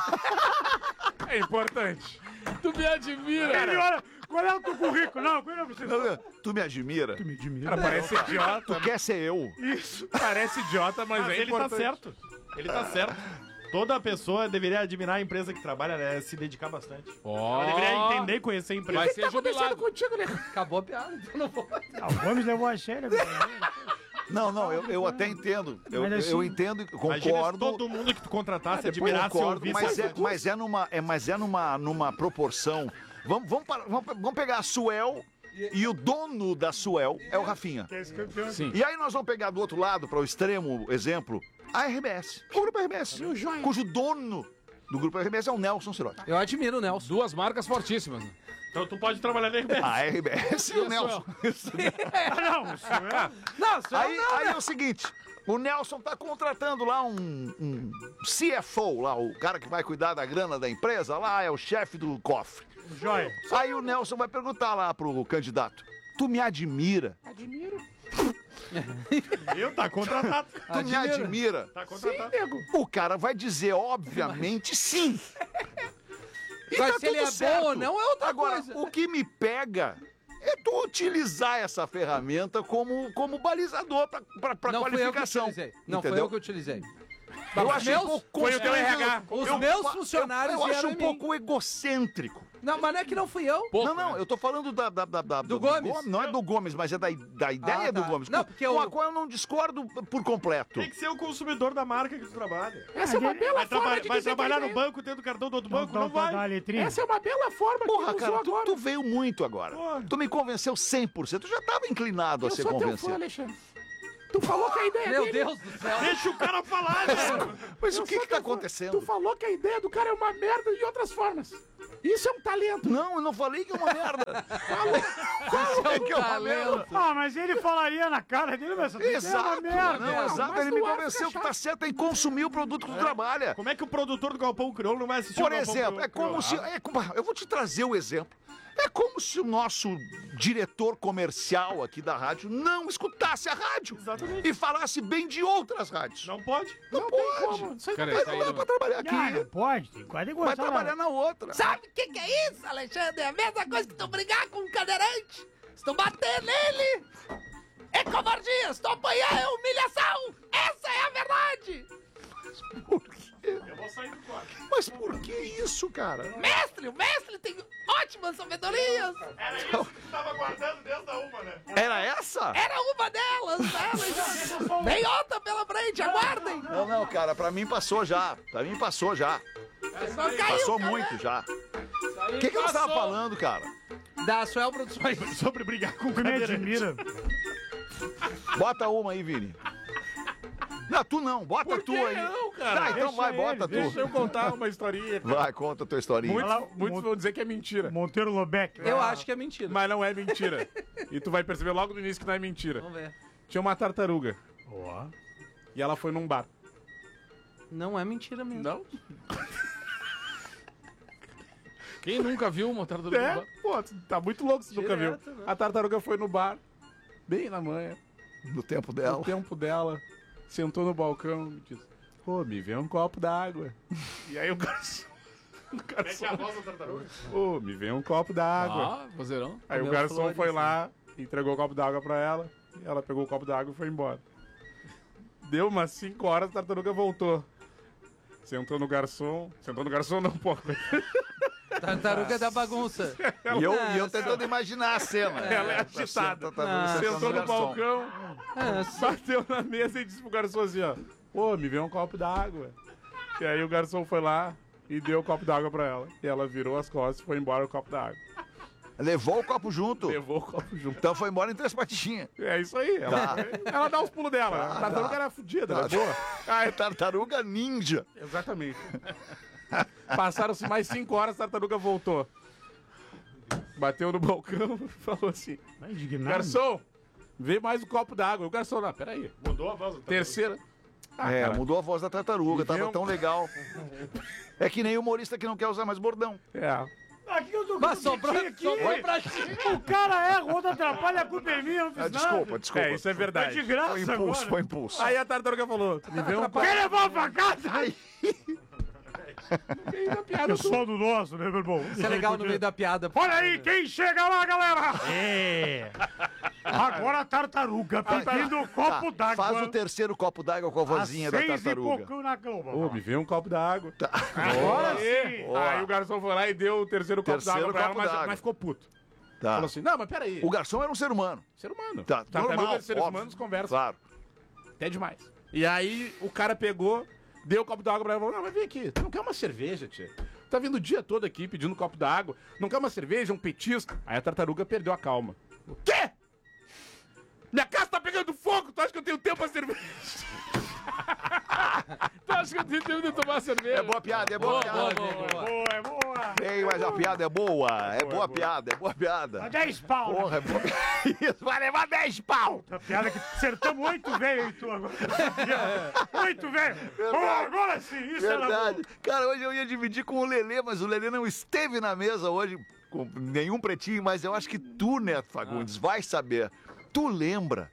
[SPEAKER 4] É importante.
[SPEAKER 1] Tu me admira.
[SPEAKER 2] Ele olha, qual é o teu currículo? Não, qual é o seu?
[SPEAKER 3] Tu me admira?
[SPEAKER 2] Tu me admira.
[SPEAKER 4] Cara, parece idiota.
[SPEAKER 3] Tu quer ser eu?
[SPEAKER 2] Isso.
[SPEAKER 4] Parece idiota, mas,
[SPEAKER 6] Mas
[SPEAKER 4] é
[SPEAKER 6] ele tá
[SPEAKER 4] importante.
[SPEAKER 6] certo. Ele tá certo. Toda pessoa deveria admirar a empresa que trabalha, né? Se dedicar bastante.
[SPEAKER 1] Ó,
[SPEAKER 6] Ela deveria entender e conhecer a empresa.
[SPEAKER 1] vai ser
[SPEAKER 7] Tá acontecendo
[SPEAKER 1] jubilado.
[SPEAKER 7] contigo, nego?
[SPEAKER 5] Acabou a piada, então não vou.
[SPEAKER 2] Ah, o Gomes levou a sério.
[SPEAKER 3] Não, não, eu, eu até entendo. Eu,
[SPEAKER 2] Mas assim,
[SPEAKER 3] eu entendo e
[SPEAKER 6] Imagina se
[SPEAKER 3] concordo.
[SPEAKER 6] todo mundo que tu contratasse
[SPEAKER 3] Eu
[SPEAKER 6] admirasse e
[SPEAKER 3] concordo,
[SPEAKER 6] ouvisse.
[SPEAKER 3] mas é,
[SPEAKER 6] bastante.
[SPEAKER 3] mas é numa, é, mas é numa, numa proporção. Vamos, vamos, para- vamos, vamos pegar a Suel e o dono da Suel é o Rafinha.
[SPEAKER 1] Sim.
[SPEAKER 3] E aí nós vamos pegar do outro lado, para o extremo exemplo, a R B S. O Grupo R B S. Cujo dono do Grupo R B S é o Nelson Cirotti.
[SPEAKER 5] Eu admiro o Nelson.
[SPEAKER 1] Duas marcas fortíssimas. Né?
[SPEAKER 6] Então tu pode trabalhar na R B S.
[SPEAKER 3] A R B S e o Nelson.
[SPEAKER 2] Ah, não, isso é.
[SPEAKER 5] Não, senhor,
[SPEAKER 3] Aí,
[SPEAKER 5] não,
[SPEAKER 3] aí
[SPEAKER 5] né?
[SPEAKER 3] é o seguinte, o Nelson tá contratando lá um, um C F O, lá, o cara que vai cuidar da grana da empresa, lá é o chefe do cofre.
[SPEAKER 2] Joia.
[SPEAKER 3] Aí o Nelson vai perguntar lá pro candidato, tu me admira?
[SPEAKER 7] Admiro.
[SPEAKER 6] Eu tá contratado.
[SPEAKER 3] Tu me admira?
[SPEAKER 6] Tá contratado.
[SPEAKER 7] Nego.
[SPEAKER 3] O cara vai dizer, obviamente, sim. E
[SPEAKER 5] Mas
[SPEAKER 3] tá
[SPEAKER 5] se ele
[SPEAKER 3] tudo
[SPEAKER 5] é
[SPEAKER 3] certo.
[SPEAKER 5] bom ou não é outra
[SPEAKER 3] Agora,
[SPEAKER 5] coisa.
[SPEAKER 3] o que me pega é tu utilizar essa ferramenta como, como balizador pra, pra, pra
[SPEAKER 5] Não foi eu que
[SPEAKER 3] qualificação.
[SPEAKER 5] utilizei. Não foi
[SPEAKER 3] Entendeu?
[SPEAKER 5] eu que utilizei.
[SPEAKER 3] Eu acho
[SPEAKER 5] meus-
[SPEAKER 3] um pouco
[SPEAKER 4] Foi o teu R H.
[SPEAKER 5] Os
[SPEAKER 3] Eu-
[SPEAKER 5] meus
[SPEAKER 3] eu-
[SPEAKER 5] funcionários
[SPEAKER 3] Eu, acho
[SPEAKER 5] vieram
[SPEAKER 3] um
[SPEAKER 5] em mim.
[SPEAKER 3] pouco egocêntrico.
[SPEAKER 5] Não, mas não é que não fui eu.
[SPEAKER 1] Pouco,
[SPEAKER 3] não, não,
[SPEAKER 1] né?
[SPEAKER 3] eu tô falando da, da, da- da-
[SPEAKER 5] Do Gomes?
[SPEAKER 3] Não é do Gomes, mas é da, da ideia
[SPEAKER 5] Ah,
[SPEAKER 3] do
[SPEAKER 5] tá.
[SPEAKER 3] Gomes.
[SPEAKER 5] Não,
[SPEAKER 3] com,
[SPEAKER 5] porque
[SPEAKER 3] com
[SPEAKER 5] eu-
[SPEAKER 3] a qual eu não discordo por completo.
[SPEAKER 6] Tem que ser o consumidor da marca que tu trabalha.
[SPEAKER 7] Essa é uma bela
[SPEAKER 6] Vai,
[SPEAKER 7] forma
[SPEAKER 6] traba-
[SPEAKER 7] de
[SPEAKER 6] vai
[SPEAKER 7] dizer
[SPEAKER 6] trabalhar
[SPEAKER 7] que
[SPEAKER 6] no
[SPEAKER 7] ele
[SPEAKER 6] banco, tendo o cartão do outro
[SPEAKER 2] Então,
[SPEAKER 6] banco,
[SPEAKER 2] então,
[SPEAKER 6] não
[SPEAKER 2] então, dá
[SPEAKER 6] vai.
[SPEAKER 2] uma
[SPEAKER 7] veio.
[SPEAKER 2] letrinha.
[SPEAKER 7] Essa é uma bela forma que
[SPEAKER 3] Porra,
[SPEAKER 7] ele
[SPEAKER 3] cara,
[SPEAKER 7] usou
[SPEAKER 3] tu,
[SPEAKER 7] agora.
[SPEAKER 3] tu veio muito agora.
[SPEAKER 6] Porra.
[SPEAKER 3] Tu me convenceu cem por cento. Tu já tava inclinado a
[SPEAKER 7] Eu
[SPEAKER 3] ser
[SPEAKER 7] sou teu fã,
[SPEAKER 3] convencido.
[SPEAKER 7] Alexandre. Tu falou que a ideia
[SPEAKER 5] Meu
[SPEAKER 7] dele...
[SPEAKER 5] Deus do céu.
[SPEAKER 6] Deixa o cara falar, velho.
[SPEAKER 3] Mas
[SPEAKER 7] Eu
[SPEAKER 3] o que
[SPEAKER 7] sou
[SPEAKER 3] que tá
[SPEAKER 7] teu fã.
[SPEAKER 3] acontecendo?
[SPEAKER 7] Tu falou que a ideia do cara é uma merda de outras formas. Isso é um talento.
[SPEAKER 3] Não, eu não falei que é uma merda.
[SPEAKER 5] Falei
[SPEAKER 3] que é uma merda.
[SPEAKER 2] Ah, mas ele falaria na cara dele, mas essa ideia é
[SPEAKER 3] Exato,
[SPEAKER 2] uma merda.
[SPEAKER 3] não,
[SPEAKER 7] Não,
[SPEAKER 3] exato.
[SPEAKER 7] mas
[SPEAKER 3] Ele me
[SPEAKER 7] no ar
[SPEAKER 3] convenceu que
[SPEAKER 7] fica
[SPEAKER 3] tá certo em consumir o produto que tu trabalha.
[SPEAKER 6] Como é que o produtor do Galpão Crioulo não vai assistir
[SPEAKER 3] Por
[SPEAKER 6] o Galpão
[SPEAKER 3] exemplo, é
[SPEAKER 6] Crioulo?
[SPEAKER 3] como se. é como- eu vou te trazer o exemplo. É como se o nosso diretor comercial aqui da rádio não escutasse a rádio
[SPEAKER 6] Exatamente.
[SPEAKER 3] e falasse bem de outras rádios.
[SPEAKER 6] Não pode.
[SPEAKER 3] Não,
[SPEAKER 7] Não tem
[SPEAKER 3] pode.
[SPEAKER 7] como. Isso aí
[SPEAKER 1] Cara,
[SPEAKER 7] não
[SPEAKER 1] isso
[SPEAKER 7] tem
[SPEAKER 1] aí
[SPEAKER 3] Não dá
[SPEAKER 1] não-
[SPEAKER 3] pra trabalhar
[SPEAKER 2] Ah, não
[SPEAKER 3] aqui.
[SPEAKER 2] pode, tem quase
[SPEAKER 3] Vai
[SPEAKER 2] gostar.
[SPEAKER 3] trabalhar na outra.
[SPEAKER 8] Sabe o que, que é isso, Alexandre? É a mesma coisa que tu brigar com um cadeirante. Se tu bater nele, é covardia. Se tu apanhar, é humilhação. Essa é a verdade.
[SPEAKER 6] Eu vou sair do quarto.
[SPEAKER 3] Mas por que isso, cara?
[SPEAKER 8] Mestre, o mestre tem ótimas sabedorias.
[SPEAKER 6] Era isso que tu tava guardando desde a uma, né?
[SPEAKER 3] Era essa?
[SPEAKER 8] Era uma delas, né, Alexandre? Tem outra pela frente, aguardem.
[SPEAKER 3] Não, não, cara, pra mim passou já. Pra mim passou já.
[SPEAKER 8] Não caiu,
[SPEAKER 3] Passou
[SPEAKER 8] cara.
[SPEAKER 3] muito já. O que, que nós tava falando, cara?
[SPEAKER 5] Da Suel Produções.
[SPEAKER 6] Sobre brigar com o
[SPEAKER 2] Tu me
[SPEAKER 6] cadeirante.
[SPEAKER 2] admira.
[SPEAKER 3] Bota uma aí, Vini. Não, tu não, bota
[SPEAKER 4] Por
[SPEAKER 3] tu
[SPEAKER 4] que
[SPEAKER 3] aí.
[SPEAKER 4] não, cara?
[SPEAKER 3] Tá, então
[SPEAKER 2] Deixa
[SPEAKER 3] vai,
[SPEAKER 2] ele,
[SPEAKER 3] bota
[SPEAKER 4] Deixa
[SPEAKER 3] tu.
[SPEAKER 4] eu contar uma historinha. cara.
[SPEAKER 3] Vai, conta a tua historinha.
[SPEAKER 4] Muitos,
[SPEAKER 2] Fala-
[SPEAKER 4] muitos
[SPEAKER 2] Mon-
[SPEAKER 4] vão dizer que é mentira.
[SPEAKER 2] Monteiro Lobeck.
[SPEAKER 5] Eu acho que é mentira.
[SPEAKER 4] Mas não é mentira. E tu vai perceber logo no início que não é mentira.
[SPEAKER 5] Vamos ver.
[SPEAKER 4] Tinha uma tartaruga.
[SPEAKER 2] Ó.
[SPEAKER 4] E ela foi num bar.
[SPEAKER 5] Não é mentira mesmo.
[SPEAKER 4] Não?
[SPEAKER 1] Quem nunca viu uma tartaruga?
[SPEAKER 4] É? Pô, tu tá muito louco se nunca viu.
[SPEAKER 5] Direto, né?
[SPEAKER 4] A tartaruga foi no bar, bem na manhã,
[SPEAKER 3] No tempo
[SPEAKER 4] no
[SPEAKER 3] dela.
[SPEAKER 4] tempo dela, sentou no balcão e disse: Pô, me vê um copo d'água. E aí o garçom. O garçom.
[SPEAKER 6] a voz da tartaruga?
[SPEAKER 4] Ô, me vê um copo d'água.
[SPEAKER 1] Ah, vozeirão.
[SPEAKER 4] Aí o
[SPEAKER 5] Comeu
[SPEAKER 4] garçom
[SPEAKER 5] flores,
[SPEAKER 4] foi
[SPEAKER 5] né?
[SPEAKER 4] lá, entregou o copo d'água pra ela. E ela pegou o copo d'água e foi embora. Deu umas cinco horas, a tartaruga voltou. Sentou no garçom. Sentou no garçom, não, pô.
[SPEAKER 5] Tartaruga da bagunça.
[SPEAKER 3] E eu, e eu
[SPEAKER 5] Não,
[SPEAKER 3] tentando imaginar a cena.
[SPEAKER 4] Ela é agitada.
[SPEAKER 3] Tartaruga
[SPEAKER 5] Não.
[SPEAKER 3] sentando
[SPEAKER 4] Sentou no
[SPEAKER 3] garçom.
[SPEAKER 4] balcão,
[SPEAKER 5] É, só-
[SPEAKER 4] bateu na mesa e disse pro garçom assim, ó. Pô, me vê um copo d'água. E aí o garçom foi lá e deu o copo d'água pra ela. E ela virou as costas e foi embora o copo d'água.
[SPEAKER 3] Levou o copo junto.
[SPEAKER 4] Levou o copo junto.
[SPEAKER 3] Então foi embora em três patinhas.
[SPEAKER 4] É isso aí. Ela,
[SPEAKER 3] Tá.
[SPEAKER 4] ela dá os pulos dela. a tartaruga
[SPEAKER 3] tá.
[SPEAKER 4] era fodida, ela é
[SPEAKER 3] Tá.
[SPEAKER 4] boa.
[SPEAKER 3] Ah, é tartaruga ninja.
[SPEAKER 4] Exatamente. Passaram-se mais cinco horas, a tartaruga voltou. Bateu no balcão e falou assim:
[SPEAKER 2] Tá indignado.
[SPEAKER 4] Garçom, vê mais um copo d'água. O garçom, não, peraí.
[SPEAKER 6] Mudou a voz da tartaruga.
[SPEAKER 4] Terceira. Ah,
[SPEAKER 3] é,
[SPEAKER 4] cara.
[SPEAKER 3] mudou a voz da tartaruga,
[SPEAKER 4] Me
[SPEAKER 3] tava
[SPEAKER 4] deu-
[SPEAKER 3] tão legal. É que nem humorista que não quer usar mais bordão.
[SPEAKER 4] É.
[SPEAKER 2] Ah, que eu tô
[SPEAKER 5] Mas
[SPEAKER 2] com
[SPEAKER 5] sobrou,
[SPEAKER 2] aqui.
[SPEAKER 5] sobrou pra ti.
[SPEAKER 2] O cara erra, o outro atrapalha, a culpa é minha, eu não fiz
[SPEAKER 3] Ah,
[SPEAKER 2] nada.
[SPEAKER 3] desculpa, desculpa.
[SPEAKER 4] É, isso é
[SPEAKER 2] Foi
[SPEAKER 4] verdade.
[SPEAKER 2] de graça
[SPEAKER 3] Foi impulso,
[SPEAKER 2] agora.
[SPEAKER 3] foi impulso.
[SPEAKER 4] Aí a tartaruga falou: me vê um copo.
[SPEAKER 2] Quer levar pra casa?
[SPEAKER 7] Fez a piada
[SPEAKER 2] Eu
[SPEAKER 7] do...
[SPEAKER 2] sou do nosso, né, meu irmão?
[SPEAKER 5] Isso é legal no meio da piada.
[SPEAKER 2] Olha aí, quem chega lá, galera? É. Agora a tartaruga pedindo o copo
[SPEAKER 3] Tá,
[SPEAKER 2] d'água.
[SPEAKER 3] faz o terceiro copo d'água com a vozinha da
[SPEAKER 2] Às seis e
[SPEAKER 3] tartaruga.
[SPEAKER 2] pouquinho na cama.
[SPEAKER 4] Ô, me vê um copo d'água.
[SPEAKER 2] Agora
[SPEAKER 4] Aí,
[SPEAKER 2] sim.
[SPEAKER 3] Boa.
[SPEAKER 4] aí o garçom foi lá e deu o terceiro copo
[SPEAKER 3] Terceiro
[SPEAKER 4] d'água pra ela,
[SPEAKER 3] copo
[SPEAKER 4] mas,
[SPEAKER 3] d'água.
[SPEAKER 4] mas ficou puto.
[SPEAKER 3] Tá.
[SPEAKER 4] Falou assim: não, mas peraí.
[SPEAKER 3] O garçom era um ser humano.
[SPEAKER 4] Ser humano.
[SPEAKER 3] Tá,
[SPEAKER 4] Tartaruga
[SPEAKER 3] normal,
[SPEAKER 4] e seres
[SPEAKER 3] óbvio.
[SPEAKER 4] humanos conversam
[SPEAKER 3] Claro.
[SPEAKER 4] até demais. E aí o cara pegou, deu o copo d'água pra ela e falou: não, mas vem aqui, tu não quer uma cerveja, tia? Tá vindo o dia todo aqui pedindo um copo d'água, não quer uma cerveja, um petisco? Aí a tartaruga perdeu a calma. O quê? Minha casa tá pegando fogo, tu acha que eu tenho tempo pra cerveja?
[SPEAKER 1] Tu acha que eu tenho tempo de tomar cerveja?
[SPEAKER 3] É boa piada, é boa,
[SPEAKER 1] Boa,
[SPEAKER 3] piada.
[SPEAKER 1] boa, boa, boa.
[SPEAKER 2] Boa, é boa.
[SPEAKER 3] Ei, mas a piada é boa. É boa piada, é boa
[SPEAKER 2] Dá
[SPEAKER 3] piada.
[SPEAKER 2] dez pau. né?
[SPEAKER 3] Porra, é boa Isso, vai levar dez pau.
[SPEAKER 2] A piada que acertamos oito velho e tu agora. Oito velho. Pô, agora sim, isso era
[SPEAKER 3] Verdade.
[SPEAKER 2] bom.
[SPEAKER 3] Cara, hoje eu ia dividir com o Lelê, mas o Lelê não esteve na mesa hoje com nenhum pretinho, mas eu acho que tu, Neto Fagundes, vai saber. Tu lembra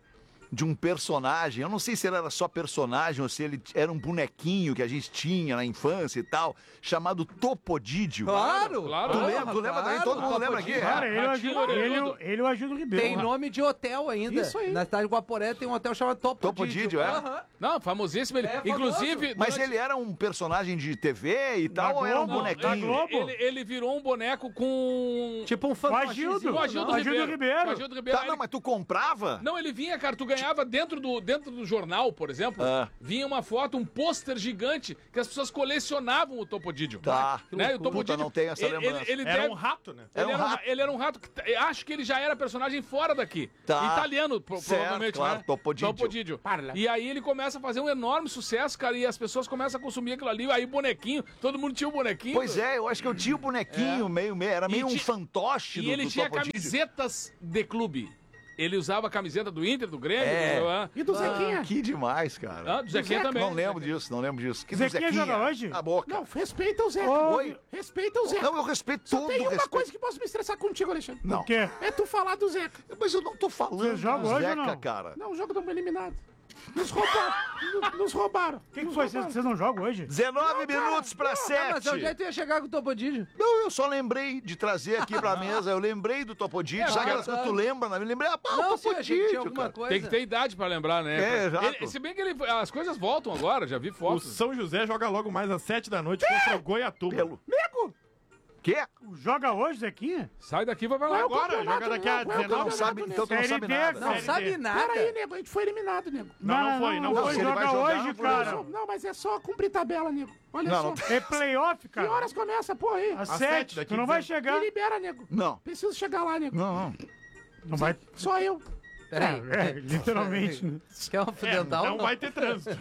[SPEAKER 3] de um personagem. Eu não sei se ele era só personagem ou se ele era um bonequinho que a gente tinha na infância e tal, chamado Topodídio.
[SPEAKER 5] Claro,
[SPEAKER 1] claro.
[SPEAKER 3] Tu
[SPEAKER 5] Porra,
[SPEAKER 3] lembra, tu lembra
[SPEAKER 5] claro,
[SPEAKER 3] também? Todo mundo lembra aqui?
[SPEAKER 2] Cara, ele, é o
[SPEAKER 1] Ratinho
[SPEAKER 2] Ajuda- ele,
[SPEAKER 1] orelhudo.
[SPEAKER 2] ele é o Ajuda Ribeiro.
[SPEAKER 5] Tem
[SPEAKER 2] né?
[SPEAKER 5] nome de hotel ainda.
[SPEAKER 7] Isso aí.
[SPEAKER 5] Na cidade de Guaporé tem um hotel chamado Topodídio.
[SPEAKER 3] Topodídio, é?
[SPEAKER 5] Aham.
[SPEAKER 1] Não, famosíssimo. Ele,
[SPEAKER 5] É, famoso.
[SPEAKER 1] inclusive...
[SPEAKER 3] Mas
[SPEAKER 1] durante-
[SPEAKER 3] ele era um personagem de T V e tal,
[SPEAKER 2] Da
[SPEAKER 3] ou era um
[SPEAKER 2] Globo, da
[SPEAKER 3] bonequinho?
[SPEAKER 2] Globo.
[SPEAKER 1] Ele, ele virou um boneco com...
[SPEAKER 5] Tipo um
[SPEAKER 2] O
[SPEAKER 5] fantochezinho.
[SPEAKER 2] Agildo.
[SPEAKER 1] o Agildo
[SPEAKER 2] O Agildo
[SPEAKER 1] Ribeiro.
[SPEAKER 2] Ribeiro.
[SPEAKER 1] O Agildo Ribeiro.
[SPEAKER 3] Tá, não,
[SPEAKER 1] Ele-
[SPEAKER 3] mas tu comprava?
[SPEAKER 1] Não, ele vinha, cara, tu ganhava dentro do, dentro do jornal, por exemplo,
[SPEAKER 3] Ah.
[SPEAKER 1] vinha uma foto, um pôster gigante que as pessoas colecionavam o Topodídio.
[SPEAKER 3] Tá.
[SPEAKER 1] Né? E o
[SPEAKER 3] Puta,
[SPEAKER 1] Topodídio,
[SPEAKER 3] não tenho essa
[SPEAKER 1] ele,
[SPEAKER 3] lembrança.
[SPEAKER 1] Ele, ele
[SPEAKER 6] Era
[SPEAKER 1] deve-
[SPEAKER 6] um rato, né?
[SPEAKER 3] Era
[SPEAKER 1] ele,
[SPEAKER 3] um
[SPEAKER 1] era um,
[SPEAKER 3] rato.
[SPEAKER 1] ele era um rato que t- acho que ele já era personagem fora daqui.
[SPEAKER 3] Tá.
[SPEAKER 1] Italiano, pro-
[SPEAKER 3] Certo,
[SPEAKER 1] provavelmente,
[SPEAKER 3] claro,
[SPEAKER 1] né?
[SPEAKER 3] Topodídio.
[SPEAKER 1] Topodídio.
[SPEAKER 7] Parla.
[SPEAKER 1] E aí ele começa a fazer um enorme sucesso, cara, e as pessoas começam a consumir aquilo ali. Aí bonequinho, todo mundo tinha o bonequinho.
[SPEAKER 3] Pois é, eu acho que eu tinha o bonequinho, meio, meio, era
[SPEAKER 1] E
[SPEAKER 3] meio um
[SPEAKER 1] ti-
[SPEAKER 3] fantoche
[SPEAKER 1] E
[SPEAKER 3] do,
[SPEAKER 1] ele
[SPEAKER 3] do
[SPEAKER 1] tinha
[SPEAKER 3] Topodídio.
[SPEAKER 1] camisetas de clube. Ele usava a camiseta do Inter, do Grêmio,
[SPEAKER 3] É.
[SPEAKER 1] do, ah,
[SPEAKER 7] E do Zequinha?
[SPEAKER 3] Que demais, cara.
[SPEAKER 1] ah, do Zequinha também.
[SPEAKER 3] Não lembro disso, não lembro disso. Que do
[SPEAKER 2] Zequinha joga hoje?
[SPEAKER 3] A boca.
[SPEAKER 7] Não, respeita o Zeca.
[SPEAKER 2] Ô,
[SPEAKER 3] Oi?
[SPEAKER 7] Respeita o Zeca.
[SPEAKER 3] Não, eu respeito
[SPEAKER 7] Só
[SPEAKER 3] todo
[SPEAKER 7] tem
[SPEAKER 3] o
[SPEAKER 7] uma
[SPEAKER 3] respeito.
[SPEAKER 7] coisa que posso me estressar contigo, Alexandre.
[SPEAKER 3] Não.
[SPEAKER 2] O quê?
[SPEAKER 7] É tu falar do Zeca.
[SPEAKER 3] Mas eu não tô falando
[SPEAKER 2] Vocês jogam
[SPEAKER 3] do
[SPEAKER 2] hoje ou
[SPEAKER 3] Zeca,
[SPEAKER 2] não?
[SPEAKER 3] cara.
[SPEAKER 7] Não, o jogo estamos eliminados. Nos roubaram. Nos- Nos roubaram.
[SPEAKER 2] O que, que foi? Vocês, vocês não jogam hoje?
[SPEAKER 3] dezenove minutos pra
[SPEAKER 5] Ah, mas
[SPEAKER 3] sete.
[SPEAKER 5] onde é que tu ia chegar com o Topodídio?
[SPEAKER 3] Não, eu só lembrei de trazer aqui pra mesa. Eu lembrei do Topodídio.
[SPEAKER 1] É,
[SPEAKER 3] Sabe aquelas
[SPEAKER 1] claro.
[SPEAKER 3] coisas que tu lembra? Né? Me lembrei, ah, pá,
[SPEAKER 5] Não,
[SPEAKER 3] o
[SPEAKER 5] sim, achei que tinha
[SPEAKER 3] Topodídio,
[SPEAKER 5] alguma
[SPEAKER 3] cara.
[SPEAKER 5] coisa.
[SPEAKER 1] Tem que ter idade pra lembrar, né?
[SPEAKER 3] É,
[SPEAKER 1] cara?
[SPEAKER 3] exato.
[SPEAKER 1] Ele- se bem que ele, as coisas voltam agora, já vi
[SPEAKER 6] O
[SPEAKER 1] fotos.
[SPEAKER 6] São José joga logo mais às sete da noite contra o Goiatuba.
[SPEAKER 3] Pelo...
[SPEAKER 7] Nego!
[SPEAKER 3] Quê?
[SPEAKER 2] Joga hoje, Zequinha?
[SPEAKER 1] Sai daqui, vai pra lá
[SPEAKER 7] Qual é o
[SPEAKER 1] agora.
[SPEAKER 7] campeonato?
[SPEAKER 6] joga daqui a
[SPEAKER 7] Qual é o
[SPEAKER 3] Então
[SPEAKER 6] dezenove.
[SPEAKER 3] não sabe, então tu não
[SPEAKER 2] Série
[SPEAKER 3] sabe
[SPEAKER 2] D,
[SPEAKER 3] nada.
[SPEAKER 5] Não
[SPEAKER 2] Série
[SPEAKER 5] sabe
[SPEAKER 2] D.
[SPEAKER 5] nada.
[SPEAKER 7] Pera aí, nego. A gente foi eliminado, nego.
[SPEAKER 6] Não, não foi, não
[SPEAKER 3] não,
[SPEAKER 6] foi.
[SPEAKER 3] se ele vai
[SPEAKER 2] Joga
[SPEAKER 3] jogar,
[SPEAKER 2] hoje,
[SPEAKER 3] pô,
[SPEAKER 2] cara.
[SPEAKER 7] Não, não, mas é só cumprir tabela, nego. Olha
[SPEAKER 3] Não,
[SPEAKER 7] só.
[SPEAKER 3] não
[SPEAKER 2] É playoff,
[SPEAKER 7] Que
[SPEAKER 2] cara.
[SPEAKER 7] horas começa, porra aí?
[SPEAKER 2] Às
[SPEAKER 6] Às
[SPEAKER 2] sete.
[SPEAKER 6] sete, daqui
[SPEAKER 2] Tu não vai
[SPEAKER 6] dezesseis.
[SPEAKER 2] chegar.
[SPEAKER 7] Me libera, nego.
[SPEAKER 3] Não,
[SPEAKER 7] Preciso chegar lá, nego.
[SPEAKER 3] não, não.
[SPEAKER 2] Não vai.
[SPEAKER 7] Só eu.
[SPEAKER 5] Peraí.
[SPEAKER 2] É, literalmente. né?
[SPEAKER 5] Quer um
[SPEAKER 6] É,
[SPEAKER 5] dental?
[SPEAKER 6] não vai ter trânsito.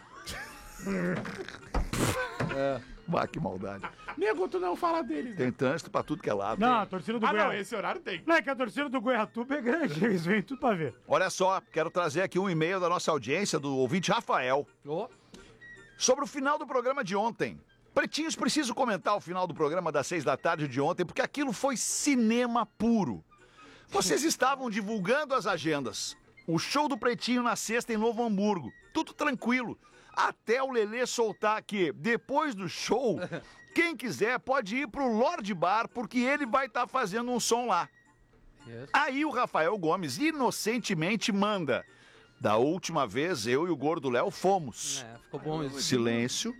[SPEAKER 3] Bah, que maldade.
[SPEAKER 7] Nego, tu não fala deles, né?
[SPEAKER 3] Tem trânsito pra tudo que é lado.
[SPEAKER 2] Não, a torcida do
[SPEAKER 6] Ah, não,
[SPEAKER 2] Goiatuba.
[SPEAKER 6] esse horário tem.
[SPEAKER 2] Não, é que a torcida do Goiatuba é grande. Eles vêm tudo pra ver.
[SPEAKER 3] Olha só, quero trazer aqui um e-mail da nossa audiência, do ouvinte Rafael,
[SPEAKER 5] Ô,
[SPEAKER 3] sobre o final do programa de ontem. Pretinhos, preciso comentar o final do programa das seis da tarde de ontem, porque aquilo foi cinema puro. Vocês estavam divulgando as agendas. O show do Pretinho na sexta em Novo Hamburgo. Tudo tranquilo. Até o Lelê soltar que, depois do show, quem quiser pode ir pro Lorde Bar, porque ele vai estar fazendo um som lá.
[SPEAKER 5] Isso.
[SPEAKER 3] Aí o Rafael Gomes inocentemente manda. Da última vez, eu e o Gordo Léo fomos.
[SPEAKER 5] é, ficou bom isso.
[SPEAKER 3] Silêncio.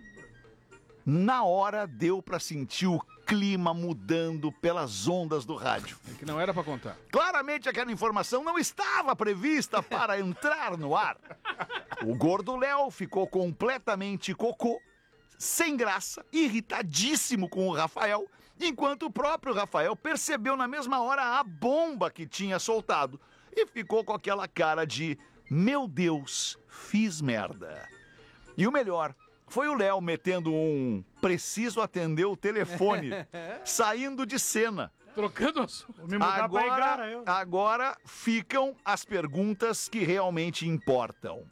[SPEAKER 3] Na hora deu pra sentir o clima mudando pelas ondas do rádio.
[SPEAKER 1] É que não era pra contar.
[SPEAKER 3] Claramente aquela informação não estava prevista para entrar no ar. O Gordo Léo ficou completamente cocô, sem graça, irritadíssimo com o Rafael, enquanto o próprio Rafael percebeu na mesma hora a bomba que tinha soltado e ficou com aquela cara de meu Deus, fiz merda. E o melhor foi o Léo metendo um preciso atender o telefone, saindo de cena.
[SPEAKER 1] Trocando assunto.
[SPEAKER 2] Vou me mudar pra Igara,
[SPEAKER 3] Agora,
[SPEAKER 2] eu.
[SPEAKER 3] agora ficam as perguntas que realmente importam.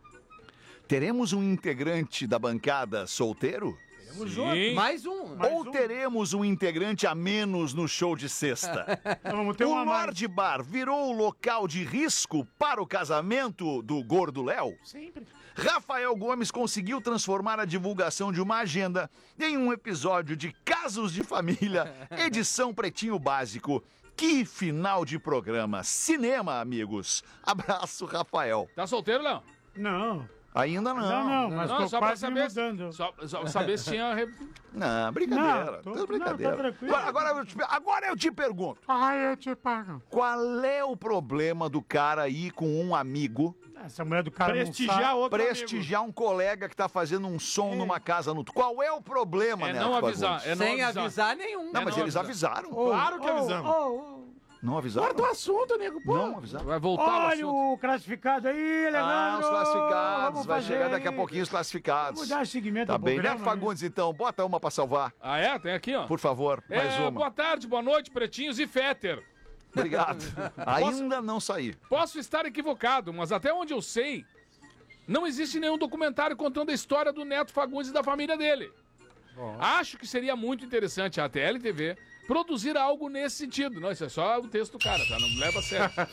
[SPEAKER 3] Teremos um integrante da bancada solteiro?
[SPEAKER 1] Sim.
[SPEAKER 5] Mais um.
[SPEAKER 2] Mais
[SPEAKER 3] Ou
[SPEAKER 2] um.
[SPEAKER 3] teremos um integrante a menos no show de sexta?
[SPEAKER 2] Então vamos ter
[SPEAKER 3] O
[SPEAKER 2] uma mais.
[SPEAKER 3] Lorde Bar virou o local de risco para o casamento do Gordo Léo?
[SPEAKER 7] Sempre.
[SPEAKER 3] Rafael Gomes conseguiu transformar a divulgação de uma agenda em um episódio de Casos de Família, edição Pretinho Básico. Que final de programa! Cinema, amigos! Abraço, Rafael.
[SPEAKER 1] Tá solteiro, Léo?
[SPEAKER 2] Não.
[SPEAKER 3] Ainda não.
[SPEAKER 2] Não, não, mas
[SPEAKER 1] Não,
[SPEAKER 2] tô
[SPEAKER 1] só pra
[SPEAKER 2] quase me
[SPEAKER 1] saber. se-
[SPEAKER 2] mudando.
[SPEAKER 1] Só, só saber se tinha. re-
[SPEAKER 3] Não, brincadeira.
[SPEAKER 2] Não, tô-
[SPEAKER 3] tudo
[SPEAKER 2] não,
[SPEAKER 3] brincadeira.
[SPEAKER 2] tá tranquilo.
[SPEAKER 3] agora, agora eu te, agora eu te pergunto:
[SPEAKER 2] Ai, eu te pago.
[SPEAKER 3] qual é o problema do cara ir com um amigo
[SPEAKER 2] Essa mulher do cara
[SPEAKER 6] Prestigiar
[SPEAKER 2] não
[SPEAKER 6] outro
[SPEAKER 3] prestigiar um colega que tá fazendo um som numa casa no. Qual é o problema,
[SPEAKER 1] É
[SPEAKER 3] né?
[SPEAKER 1] não avisar. É não
[SPEAKER 5] Sem
[SPEAKER 1] avisar.
[SPEAKER 5] avisar nenhum.
[SPEAKER 3] Não, mas
[SPEAKER 1] não
[SPEAKER 3] eles
[SPEAKER 1] avisar.
[SPEAKER 3] avisaram.
[SPEAKER 6] Claro que avisamos.
[SPEAKER 3] Não avisaram?
[SPEAKER 7] Guarda o assunto, nego, pô.
[SPEAKER 3] Não avisaram.
[SPEAKER 1] Vai voltar o
[SPEAKER 2] Olha
[SPEAKER 1] assunto.
[SPEAKER 2] o classificado aí,
[SPEAKER 3] Ah,
[SPEAKER 2] Leandro.
[SPEAKER 3] os classificados.
[SPEAKER 2] Vamos
[SPEAKER 3] Vai
[SPEAKER 2] fazer
[SPEAKER 3] chegar daqui a
[SPEAKER 2] aí.
[SPEAKER 3] pouquinho os classificados.
[SPEAKER 2] Vamos dar seguimento
[SPEAKER 3] Tá
[SPEAKER 2] ao
[SPEAKER 3] bem.
[SPEAKER 2] programa,
[SPEAKER 3] Neto Fagundes, então. Bota uma pra salvar.
[SPEAKER 1] Ah, é? Tem aqui, ó.
[SPEAKER 3] Por favor, mais
[SPEAKER 1] É,
[SPEAKER 3] uma.
[SPEAKER 1] boa tarde, boa noite, pretinhos e Féter.
[SPEAKER 3] Obrigado. Ainda não saí.
[SPEAKER 1] Posso estar equivocado, mas até onde eu sei, não existe nenhum documentário contando a história do Neto Fagundes e da família dele. Acho que seria muito interessante a T L T V produzir algo nesse sentido. Não, isso é só o texto do cara, tá? Não me leva a sério.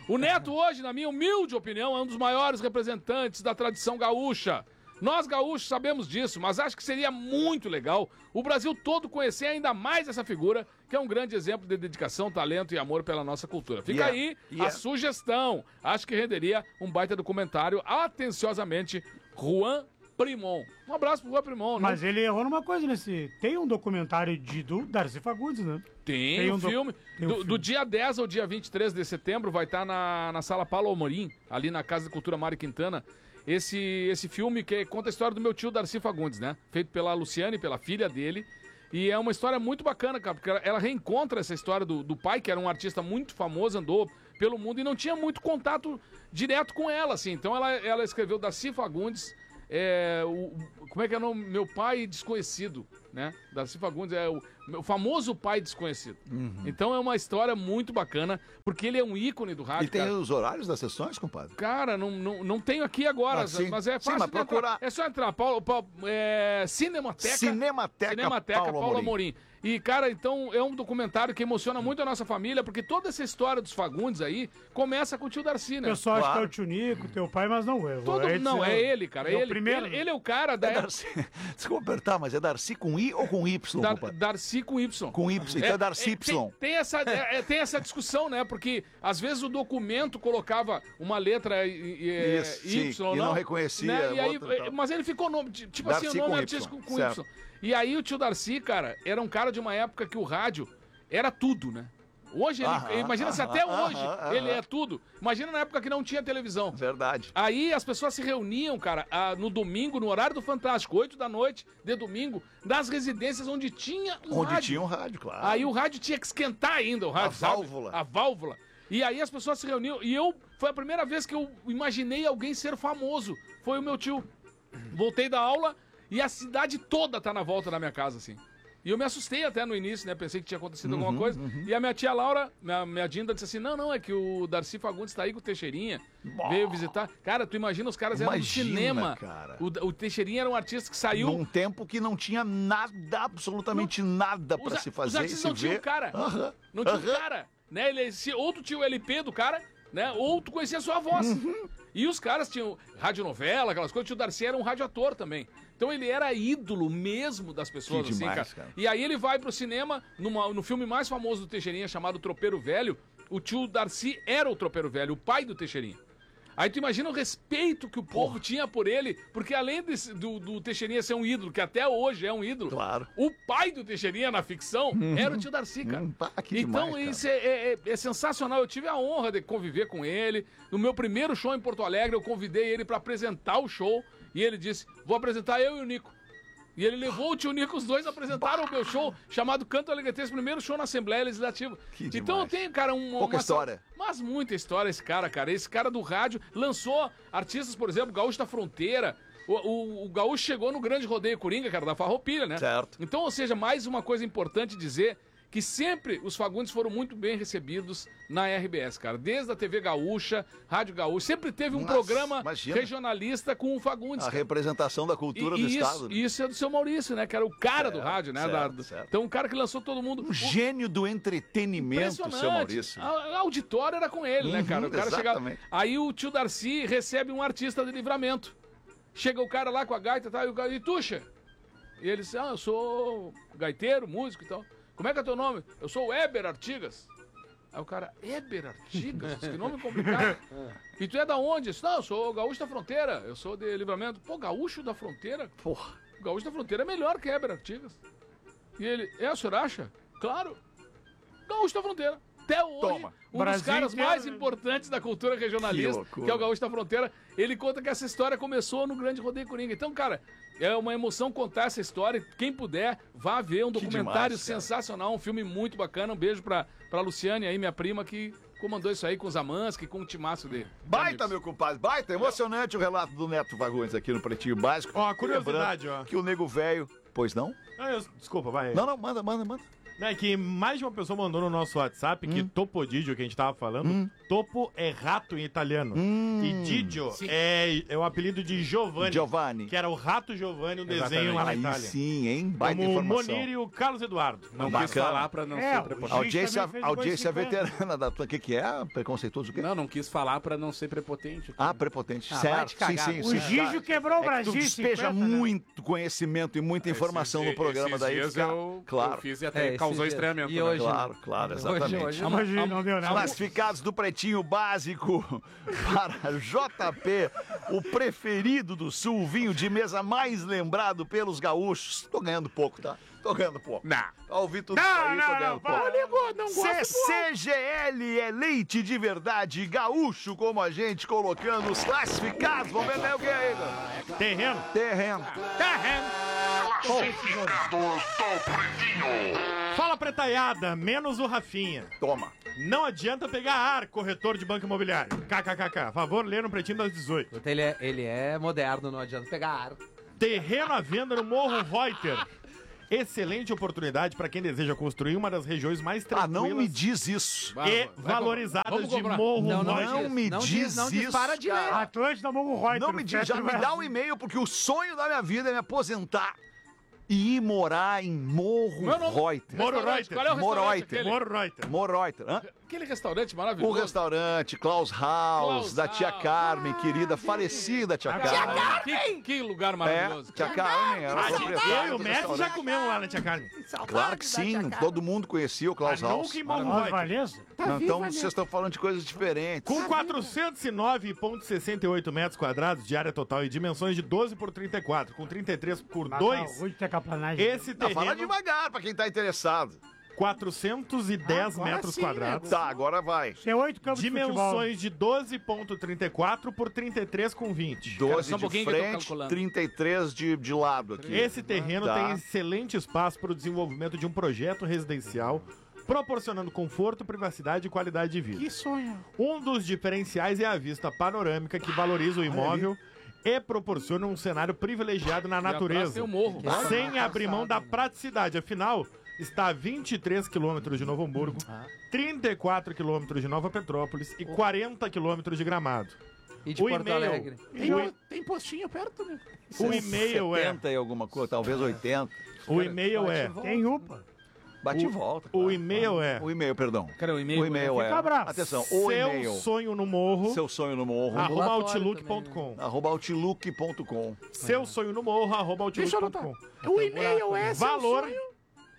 [SPEAKER 1] O Neto hoje, na minha humilde opinião, é um dos maiores representantes da tradição gaúcha. Nós gaúchos sabemos disso, mas acho que seria muito legal o Brasil todo conhecer ainda mais essa figura, que é um grande exemplo de dedicação, talento e amor pela nossa cultura. Fica
[SPEAKER 3] Yeah,
[SPEAKER 1] aí
[SPEAKER 3] yeah.
[SPEAKER 1] a sugestão. Acho que renderia um baita documentário. Atenciosamente, Juan Primon. Um abraço pro Juan Primon. né?
[SPEAKER 2] Mas ele errou numa coisa nesse... Tem um documentário de, do Darcy Fagundes, né?
[SPEAKER 1] Tem,
[SPEAKER 2] Tem
[SPEAKER 1] um
[SPEAKER 2] um do-
[SPEAKER 1] filme.
[SPEAKER 2] tem um
[SPEAKER 1] do,
[SPEAKER 2] filme.
[SPEAKER 1] do dia dez ao dia vinte e três de setembro vai estar na, na Sala Paulo Amorim, ali na Casa de Cultura Mário Quintana. Esse, esse filme que conta a história do meu tio Darcy Fagundes, né? Feito pela Luciane, pela filha dele. E é uma história muito bacana, cara, porque ela, ela reencontra essa história do, do pai, que era um artista muito famoso, andou pelo mundo e não tinha muito contato direto com ela, assim. Então ela, ela escreveu Darcy Fagundes, é, o, como é que é o nome? Meu Pai Desconhecido, né? Darcy Fagundes é o, o famoso pai desconhecido. Então é uma história muito bacana, porque ele é um ícone do rádio,
[SPEAKER 3] E tem
[SPEAKER 1] cara.
[SPEAKER 3] os horários das sessões, compadre?
[SPEAKER 1] Cara, não, não, não tenho aqui agora,
[SPEAKER 3] Ah, sim.
[SPEAKER 1] mas é
[SPEAKER 3] Sim,
[SPEAKER 1] fácil
[SPEAKER 3] mas
[SPEAKER 1] de entrar.
[SPEAKER 3] procurar.
[SPEAKER 1] É só entrar, Paulo, Paulo, é, Cinemateca,
[SPEAKER 3] Cinemateca,
[SPEAKER 1] Cinemateca
[SPEAKER 3] Paulo
[SPEAKER 1] Paulo,
[SPEAKER 3] Amorim.
[SPEAKER 1] Amorim. E, cara, então é um documentário que emociona muito a nossa família, porque toda essa história dos Fagundes aí começa com o tio Darcy,
[SPEAKER 2] O
[SPEAKER 1] né?
[SPEAKER 2] pessoal acha que é
[SPEAKER 3] Claro.
[SPEAKER 2] o tio Nico, teu pai, mas não é.
[SPEAKER 1] Todo,
[SPEAKER 2] Esse
[SPEAKER 1] não, é ele, cara.
[SPEAKER 2] é o
[SPEAKER 1] ele,
[SPEAKER 2] primeiro.
[SPEAKER 1] ele, ele é o cara da
[SPEAKER 3] É Darcy. Desculpa apertar, mas é Darcy com I ou com Y,
[SPEAKER 1] Dar,
[SPEAKER 3] compadre?
[SPEAKER 1] Darcy com Y.
[SPEAKER 3] Com Y, então é Darcy
[SPEAKER 1] é,
[SPEAKER 3] Y.
[SPEAKER 1] Tem, tem essa, é, é, tem essa discussão, né? Porque às vezes o documento colocava uma letra e, e, é,
[SPEAKER 3] Isso,
[SPEAKER 1] Y,
[SPEAKER 3] sim, e não reconhecia
[SPEAKER 1] né? E aí,
[SPEAKER 3] outra e tal.
[SPEAKER 1] mas ele ficou nome, ti- tipo
[SPEAKER 3] Darcy
[SPEAKER 1] assim, o nome
[SPEAKER 3] com
[SPEAKER 1] artístico
[SPEAKER 3] Y,
[SPEAKER 1] com
[SPEAKER 3] certo.
[SPEAKER 1] Y. E aí o tio Darcy, cara, era um cara de uma época que o rádio era tudo, né? Hoje, ele,
[SPEAKER 3] Aham,
[SPEAKER 1] imagina se
[SPEAKER 3] aham,
[SPEAKER 1] até
[SPEAKER 3] aham,
[SPEAKER 1] hoje
[SPEAKER 3] aham.
[SPEAKER 1] ele é tudo. Imagina na época que não tinha televisão.
[SPEAKER 3] Verdade.
[SPEAKER 1] Aí as pessoas se reuniam, cara, ah, no domingo, no horário do Fantástico, oito da noite de domingo, nas residências onde tinha um
[SPEAKER 3] Onde
[SPEAKER 1] rádio.
[SPEAKER 3] tinha um rádio, claro.
[SPEAKER 1] Aí o rádio tinha que esquentar ainda, o rádio,
[SPEAKER 3] A
[SPEAKER 1] sabe?
[SPEAKER 3] válvula.
[SPEAKER 1] A válvula. E aí as pessoas se reuniam. E eu, foi a primeira vez que eu imaginei alguém ser famoso. Foi o meu tio. Voltei da aula e a cidade toda tá na volta da minha casa, assim. E eu me assustei até no início, né? Pensei que tinha acontecido
[SPEAKER 3] Uhum,
[SPEAKER 1] alguma coisa. E a minha tia Laura, minha, minha Dinda, disse assim: não, não, é que o Darcy Fagundes tá aí com o Teixeirinha. Veio visitar. Cara, tu imagina, os caras eram no
[SPEAKER 3] Imagina,
[SPEAKER 1] cinema.
[SPEAKER 3] cara.
[SPEAKER 1] O, o Teixeirinha era um artista que saiu.
[SPEAKER 3] Num tempo que não tinha nada, absolutamente nada pra
[SPEAKER 1] Os,
[SPEAKER 3] se
[SPEAKER 1] os
[SPEAKER 3] fazer e
[SPEAKER 1] artistas
[SPEAKER 3] se
[SPEAKER 1] não tinham
[SPEAKER 3] ver.
[SPEAKER 1] cara.
[SPEAKER 3] Aham,
[SPEAKER 1] Não tinha
[SPEAKER 3] aham.
[SPEAKER 1] cara. Né? Ele, se, ou tu tinha o L P do cara, né? Ou tu conhecia a sua voz.
[SPEAKER 3] Uhum.
[SPEAKER 1] E os caras tinham radionovela, aquelas coisas. O tio Darcy era um radioator também. Então ele era ídolo mesmo das pessoas,
[SPEAKER 3] Que
[SPEAKER 1] assim,
[SPEAKER 3] demais,
[SPEAKER 1] cara.
[SPEAKER 3] cara.
[SPEAKER 1] E aí ele vai pro cinema, numa- no filme mais famoso do Teixeirinha, chamado Tropeiro Velho. O tio Darcy era o Tropeiro Velho, o pai do Teixeirinha. Aí tu imagina o respeito que o povo tinha por ele, porque além desse- do, do Teixeirinha ser um ídolo, que até hoje é um ídolo,
[SPEAKER 3] Claro.
[SPEAKER 1] o pai do Teixeirinha na ficção era o tio Darcy, cara.
[SPEAKER 3] Hum, pá, que
[SPEAKER 1] Então
[SPEAKER 3] demais, cara.
[SPEAKER 1] isso é, é- é- é sensacional. Eu tive a honra de conviver com ele. No meu primeiro show em Porto Alegre, eu convidei ele pra apresentar o show e ele disse: vou apresentar eu e o Nico. E ele levou o tio Nico, os dois apresentaram o meu show, chamado Canto Alegretense, primeiro show na Assembleia Legislativa.
[SPEAKER 3] Que
[SPEAKER 1] então eu
[SPEAKER 3] demais.
[SPEAKER 1] tenho, cara, um,
[SPEAKER 3] Pouca
[SPEAKER 1] uma...
[SPEAKER 3] história.
[SPEAKER 1] Mas muita história esse cara, cara. Esse cara do rádio lançou artistas, por exemplo, Gaúcho da Fronteira. O, o, o Gaúcho chegou no Grande Rodeio Coringa, cara, da Farroupilha, né?
[SPEAKER 3] Certo.
[SPEAKER 1] Então, ou seja, mais uma coisa importante dizer que sempre os Fagundes foram muito bem recebidos na R B S, cara. Desde a T V Gaúcha, Rádio Gaúcha, sempre teve um
[SPEAKER 3] Nossa,
[SPEAKER 1] programa
[SPEAKER 3] imagina.
[SPEAKER 1] regionalista com o Fagundes,
[SPEAKER 3] A
[SPEAKER 1] cara.
[SPEAKER 3] representação da cultura
[SPEAKER 1] E-
[SPEAKER 3] do
[SPEAKER 1] e
[SPEAKER 3] Estado.
[SPEAKER 1] isso,
[SPEAKER 3] né?
[SPEAKER 1] isso é do seu Maurício, né? Que era o cara do
[SPEAKER 3] Certo,
[SPEAKER 1] rádio, né?
[SPEAKER 3] certo,
[SPEAKER 1] Da-
[SPEAKER 3] certo.
[SPEAKER 1] Então, um cara que lançou todo mundo.
[SPEAKER 3] Um gênio do entretenimento,
[SPEAKER 1] Impressionante.
[SPEAKER 3] seu Maurício.
[SPEAKER 1] A, a auditória era com ele, né,
[SPEAKER 3] Uhum,
[SPEAKER 1] cara? O cara chegava.
[SPEAKER 3] exatamente.
[SPEAKER 1] Aí o tio Darcy recebe um artista de Livramento. Chega o cara lá com a gaita e tal, e o cara, e tuxa? E ele diz: ah, eu sou gaiteiro, músico e tal. Como é que é teu nome? Eu sou o Eber Artigas. Aí o cara, Eber Artigas? Que nome complicado. E tu é da onde? Eu disse, não, eu sou gaúcho da fronteira. Eu sou de Livramento. Pô, gaúcho da fronteira?
[SPEAKER 3] Porra.
[SPEAKER 1] O gaúcho da fronteira é melhor que Eber Artigas. E ele, é, o senhor acha? Claro. Gaúcho da fronteira. Até hoje,
[SPEAKER 3] Toma.
[SPEAKER 1] um
[SPEAKER 2] Brasil
[SPEAKER 1] dos caras
[SPEAKER 2] inteiro,
[SPEAKER 1] mais
[SPEAKER 2] né?
[SPEAKER 1] importantes da cultura regionalista,
[SPEAKER 3] Que loucura.
[SPEAKER 1] que é o Gaúcho da Fronteira, ele conta que essa história começou no Grande Rodeio Coringa. Então, cara, é uma emoção contar essa história. Quem puder, vá ver um documentário
[SPEAKER 3] demais, cara.
[SPEAKER 1] sensacional, um filme muito bacana. Um beijo pra, pra Luciane aí, minha prima, que comandou isso aí com os Amansky, com o timaço dele.
[SPEAKER 3] Baita, meu compadre, baita. Emocionante o relato do Neto Fagundes aqui no Pretinho Básico.
[SPEAKER 6] Ó, a curiosidade,
[SPEAKER 3] Lembrando
[SPEAKER 6] ó.
[SPEAKER 3] Que o nego velho... Pois não?
[SPEAKER 6] Ah, eu- desculpa, vai.
[SPEAKER 3] Não, não, manda, manda, manda.
[SPEAKER 6] É que mais de uma pessoa mandou no nosso WhatsApp que Topodidio, que a gente tava falando,
[SPEAKER 3] Hum.
[SPEAKER 6] Topo é rato em italiano. E Didio é, é o apelido de Giovanni,
[SPEAKER 3] Giovanni.
[SPEAKER 6] que era o rato Giovanni, um desenho
[SPEAKER 4] Exatamente.
[SPEAKER 6] lá na
[SPEAKER 3] Aí
[SPEAKER 6] Itália.
[SPEAKER 3] sim, hein? Baita
[SPEAKER 6] Como o
[SPEAKER 3] informação.
[SPEAKER 6] Monir e o Carlos Eduardo.
[SPEAKER 4] Não
[SPEAKER 3] Bacana.
[SPEAKER 4] quis falar pra não
[SPEAKER 2] É,
[SPEAKER 4] ser
[SPEAKER 2] o
[SPEAKER 4] prepotente.
[SPEAKER 3] Audiência,
[SPEAKER 2] também fez
[SPEAKER 3] audiência
[SPEAKER 2] dois e cinquenta.
[SPEAKER 3] veterana da tua. O que, que é? Preconceituoso o quê?
[SPEAKER 4] Não, não quis falar pra não ser prepotente.
[SPEAKER 3] Ah, prepotente.
[SPEAKER 5] Ah, vai
[SPEAKER 3] certo.
[SPEAKER 5] te cagar.
[SPEAKER 3] Sim, sim,
[SPEAKER 2] O
[SPEAKER 3] sim.
[SPEAKER 2] Gijo quebrou o
[SPEAKER 3] É que tu
[SPEAKER 2] Brasil.
[SPEAKER 3] despeja
[SPEAKER 2] cinquenta, né?
[SPEAKER 3] muito conhecimento e muita informação no programa
[SPEAKER 4] Esses
[SPEAKER 3] daí.
[SPEAKER 4] dias
[SPEAKER 3] Fica...
[SPEAKER 4] eu,
[SPEAKER 3] Claro.
[SPEAKER 4] eu fiz e
[SPEAKER 5] É,
[SPEAKER 4] até
[SPEAKER 5] esses
[SPEAKER 4] causou
[SPEAKER 5] dias.
[SPEAKER 4] estranhamento.
[SPEAKER 5] E
[SPEAKER 4] né?
[SPEAKER 5] hoje-
[SPEAKER 3] Claro, claro,
[SPEAKER 5] Hoje,
[SPEAKER 3] exatamente.
[SPEAKER 5] hoje.
[SPEAKER 2] Hoje não deu nada.
[SPEAKER 3] Classificados do Pretinho Básico para J P, o preferido do Sul, o vinho de mesa mais lembrado pelos gaúchos. Tô ganhando pouco, tá? Tô ganhando pouco.
[SPEAKER 4] Não.
[SPEAKER 3] Pra ouvir tudo
[SPEAKER 2] Não,
[SPEAKER 3] isso aí,
[SPEAKER 2] não,
[SPEAKER 3] tô
[SPEAKER 2] não,
[SPEAKER 3] ganhando
[SPEAKER 2] para.
[SPEAKER 3] pouco.
[SPEAKER 7] Não
[SPEAKER 3] C C G L é leite de verdade, gaúcho como a gente, colocando os classificados. Vamos ver né, o que é aí, cara?
[SPEAKER 6] Terreno.
[SPEAKER 3] Terreno.
[SPEAKER 6] Fala pretaiada, menos o Rafinha.
[SPEAKER 3] Toma.
[SPEAKER 6] Não adianta pegar ar, corretor de banco imobiliário. KKKK. Favor, ler no Pretinho das dezoito.
[SPEAKER 5] Ele é, ele é moderno, não adianta pegar ar.
[SPEAKER 6] Terreno à venda no Morro Reuter. Excelente oportunidade para quem deseja construir uma das regiões mais
[SPEAKER 3] Ah,
[SPEAKER 6] tranquilas
[SPEAKER 3] não me diz isso.
[SPEAKER 1] Vai,
[SPEAKER 6] e
[SPEAKER 1] vai, vai,
[SPEAKER 6] valorizadas
[SPEAKER 1] vamos
[SPEAKER 6] de
[SPEAKER 1] comprar.
[SPEAKER 6] Morro
[SPEAKER 5] Não, não,
[SPEAKER 6] Reuter.
[SPEAKER 3] Não me
[SPEAKER 5] não
[SPEAKER 3] diz
[SPEAKER 5] diz, não diz,
[SPEAKER 3] isso,
[SPEAKER 5] para de ler.
[SPEAKER 3] cara.
[SPEAKER 2] Atlântida Morro Reuter.
[SPEAKER 3] Não me diz, já me dá um e-mail, porque o sonho da minha vida é me aposentar e ir morar em Morro
[SPEAKER 1] Meu nome-
[SPEAKER 3] Reuter.
[SPEAKER 6] Morro
[SPEAKER 1] Restaurante,
[SPEAKER 6] Reuter.
[SPEAKER 1] qual é o restaurante
[SPEAKER 3] Morreuter.
[SPEAKER 1] aquele?
[SPEAKER 6] Morro Reuter.
[SPEAKER 3] Morro Reuter. Hã?
[SPEAKER 1] Aquele restaurante
[SPEAKER 3] O
[SPEAKER 1] maravilhoso.
[SPEAKER 3] restaurante Klaus House,
[SPEAKER 1] Klaus
[SPEAKER 3] da tia
[SPEAKER 1] House.
[SPEAKER 3] Carmen, querida, falecida tia Carmen.
[SPEAKER 1] Que, que lugar
[SPEAKER 3] É,
[SPEAKER 1] maravilhoso.
[SPEAKER 3] tia Carmen era
[SPEAKER 6] Eu
[SPEAKER 3] proprietária
[SPEAKER 6] e
[SPEAKER 3] do
[SPEAKER 6] o Messi já
[SPEAKER 3] restaurante.
[SPEAKER 6] comemos lá na Tia Carmen.
[SPEAKER 3] Claro que sim, todo mundo conhecia o Klaus
[SPEAKER 6] Mas
[SPEAKER 3] House.
[SPEAKER 6] nunca em Morro
[SPEAKER 2] Nós,
[SPEAKER 6] Reuter.
[SPEAKER 2] Valesa?
[SPEAKER 3] Não, então vocês estão falando de coisas diferentes.
[SPEAKER 6] Com quatrocentos e nove vírgula sessenta e oito metros quadrados de área total e dimensões de doze por trinta e quatro, com trinta e três por dois,
[SPEAKER 2] Hoje terraplanagem.
[SPEAKER 6] esse
[SPEAKER 3] Não, fala
[SPEAKER 6] terreno,
[SPEAKER 3] devagar pra quem tá interessado.
[SPEAKER 6] quatrocentos e dez
[SPEAKER 7] Agora
[SPEAKER 6] metros
[SPEAKER 7] sim,
[SPEAKER 6] quadrados,
[SPEAKER 3] Tá, agora vai.
[SPEAKER 2] Tem oito campos de futebol.
[SPEAKER 6] dimensões de doze por trinta e quatro por trinta e três com vinte.
[SPEAKER 3] doze
[SPEAKER 1] só um
[SPEAKER 3] de
[SPEAKER 1] pouquinho que eu tô
[SPEAKER 3] frente,
[SPEAKER 1] calculando.
[SPEAKER 3] trinta e três de, de lado aqui.
[SPEAKER 6] Esse terreno
[SPEAKER 3] Tá.
[SPEAKER 6] tem excelente espaço para o desenvolvimento de um projeto residencial, proporcionando conforto, privacidade e qualidade de vida.
[SPEAKER 7] Que sonho.
[SPEAKER 6] Um dos diferenciais é a vista panorâmica que valoriza o imóvel e proporciona um cenário privilegiado na
[SPEAKER 1] E atrás
[SPEAKER 6] natureza,
[SPEAKER 1] tem o morro.
[SPEAKER 6] sem abrir mão da praticidade. Afinal, está a vinte e três quilômetros de Novo Hamburgo, trinta e quatro quilômetros de Nova Petrópolis e quarenta quilômetros de Gramado.
[SPEAKER 5] E de
[SPEAKER 6] O
[SPEAKER 5] Porto
[SPEAKER 6] e-mail.
[SPEAKER 5] Alegre.
[SPEAKER 7] Tem,
[SPEAKER 6] O,
[SPEAKER 7] um- tem postinho perto, né?
[SPEAKER 6] o e-mail é.
[SPEAKER 3] setenta e alguma coisa, talvez oitenta.
[SPEAKER 6] O e-mail é.
[SPEAKER 2] Tem UPA.
[SPEAKER 3] Bate e
[SPEAKER 6] O-
[SPEAKER 3] volta.
[SPEAKER 6] O
[SPEAKER 3] claro.
[SPEAKER 6] e-mail é.
[SPEAKER 3] O e-mail, perdão.
[SPEAKER 1] Cara, o e-mail.
[SPEAKER 3] O e-mail é.
[SPEAKER 2] Fica bravo.
[SPEAKER 3] Atenção, o
[SPEAKER 6] Seu
[SPEAKER 3] e-mail.
[SPEAKER 6] sonho no morro.
[SPEAKER 3] Seu sonho no morro.
[SPEAKER 6] Arroba
[SPEAKER 5] Ambulatório
[SPEAKER 6] outlook ponto com.
[SPEAKER 3] Arroba outlook ponto com.
[SPEAKER 6] Seu sonho no morro, arroba
[SPEAKER 7] Deixa
[SPEAKER 6] outlook
[SPEAKER 7] eu
[SPEAKER 6] ponto
[SPEAKER 7] anotar.
[SPEAKER 6] com.
[SPEAKER 7] O e-mail é seu
[SPEAKER 6] Valor.
[SPEAKER 7] sonho.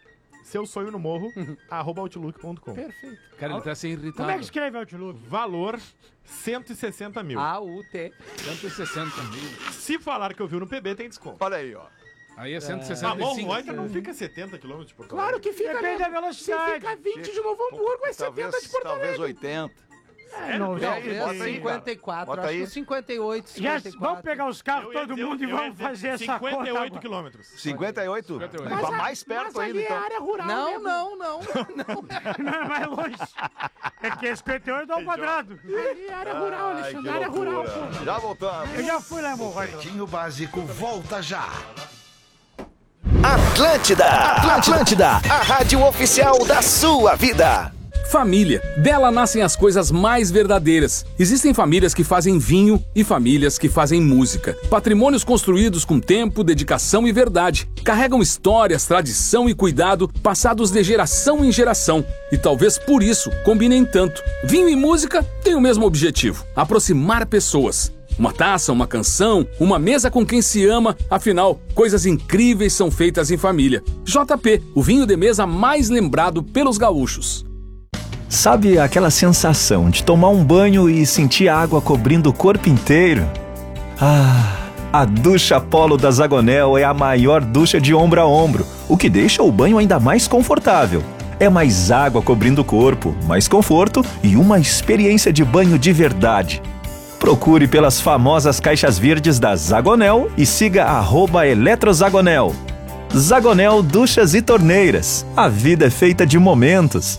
[SPEAKER 6] Seu sonho no morro, arroba outlook ponto com.
[SPEAKER 7] Perfeito.
[SPEAKER 1] Cara, ele tá assim irritado.
[SPEAKER 2] Como é que escreve Outlook?
[SPEAKER 6] Valor cento e sessenta mil.
[SPEAKER 5] A U T.
[SPEAKER 1] cento e sessenta mil.
[SPEAKER 6] Se falar que eu vi no P B, tem desconto.
[SPEAKER 3] Olha aí, ó.
[SPEAKER 1] Aí é cento e
[SPEAKER 6] Ah,
[SPEAKER 1] sessenta e
[SPEAKER 6] Morro
[SPEAKER 1] cinco.
[SPEAKER 6] Reuter não fica setenta quilômetros de Porto
[SPEAKER 7] Claro
[SPEAKER 6] Alegre.
[SPEAKER 7] que fica,
[SPEAKER 2] Depende
[SPEAKER 7] né?
[SPEAKER 2] da velocidade.
[SPEAKER 7] Se fica vinte de Novo Hamburgo, é setenta
[SPEAKER 3] Talvez,
[SPEAKER 7] de Porto
[SPEAKER 3] talvez
[SPEAKER 7] Alegre.
[SPEAKER 3] oitenta.
[SPEAKER 2] É, não,
[SPEAKER 3] Aí,
[SPEAKER 5] Talvez
[SPEAKER 3] bota aí,
[SPEAKER 5] cinquenta e quatro.
[SPEAKER 3] Bota
[SPEAKER 5] acho
[SPEAKER 3] aí.
[SPEAKER 5] que cinquenta e oito,
[SPEAKER 2] Já,
[SPEAKER 5] cinquenta e quatro.
[SPEAKER 2] vamos pegar os carros,
[SPEAKER 6] Eu ia
[SPEAKER 2] todo
[SPEAKER 6] dizer-
[SPEAKER 2] mundo, e
[SPEAKER 6] eu ia
[SPEAKER 2] vamos
[SPEAKER 6] dizer
[SPEAKER 2] fazer essa conta
[SPEAKER 6] cinquenta e oito
[SPEAKER 2] agora.
[SPEAKER 6] quilômetros.
[SPEAKER 3] cinquenta e oito?
[SPEAKER 1] cinquenta e oito.
[SPEAKER 3] Vai
[SPEAKER 7] Mas a-
[SPEAKER 3] mais perto
[SPEAKER 7] mas
[SPEAKER 3] ainda,
[SPEAKER 7] ali é
[SPEAKER 3] então.
[SPEAKER 7] área rural
[SPEAKER 5] Não,
[SPEAKER 7] mesmo.
[SPEAKER 5] não, não, não.
[SPEAKER 2] Não é mais longe. É que é cinquenta e oito ao quadrado.
[SPEAKER 7] Ali é área rural,
[SPEAKER 3] Ai, que
[SPEAKER 7] Alexandre. Área rural,
[SPEAKER 3] loucura.
[SPEAKER 7] pô.
[SPEAKER 3] Já voltamos.
[SPEAKER 2] Eu já fui lá em Morro Reuter.
[SPEAKER 9] Pretinho Básico volta já.
[SPEAKER 10] Atlântida, Atlântida, a rádio oficial da sua vida.
[SPEAKER 11] Família. Dela nascem as coisas mais verdadeiras. Existem famílias que fazem vinho e famílias que fazem música. Patrimônios construídos com tempo, dedicação e verdade. Carregam histórias, tradição e cuidado passados de geração em geração. E talvez por isso combinem tanto. Vinho e música têm o mesmo objetivo: aproximar pessoas. Uma taça, uma canção, uma mesa com quem se ama, afinal, coisas incríveis são feitas em família. J P, o vinho de mesa mais lembrado pelos gaúchos.
[SPEAKER 12] Sabe aquela sensação de tomar um banho e sentir a água cobrindo o corpo inteiro? Ah, a ducha Polo da Zagonel é a maior ducha de ombro a ombro, o que deixa o banho ainda mais confortável. É mais água cobrindo o corpo, mais conforto e uma experiência de banho de verdade. Procure pelas famosas caixas verdes da Zagonel e siga arroba Eletrozagonel. Zagonel Duchas e Torneiras. A vida é feita de momentos.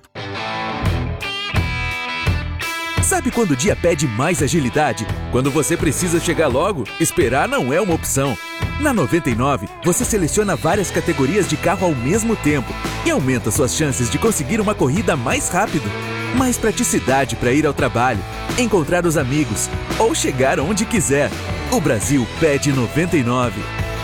[SPEAKER 13] Sabe quando o dia pede mais agilidade? Quando você precisa chegar logo, esperar não é uma opção. Na noventa e nove, você seleciona várias categorias de carro ao mesmo tempo e aumenta suas chances de conseguir uma corrida mais rápido. Mais praticidade para ir ao trabalho, encontrar os amigos ou chegar onde quiser. O Brasil pede noventa e nove.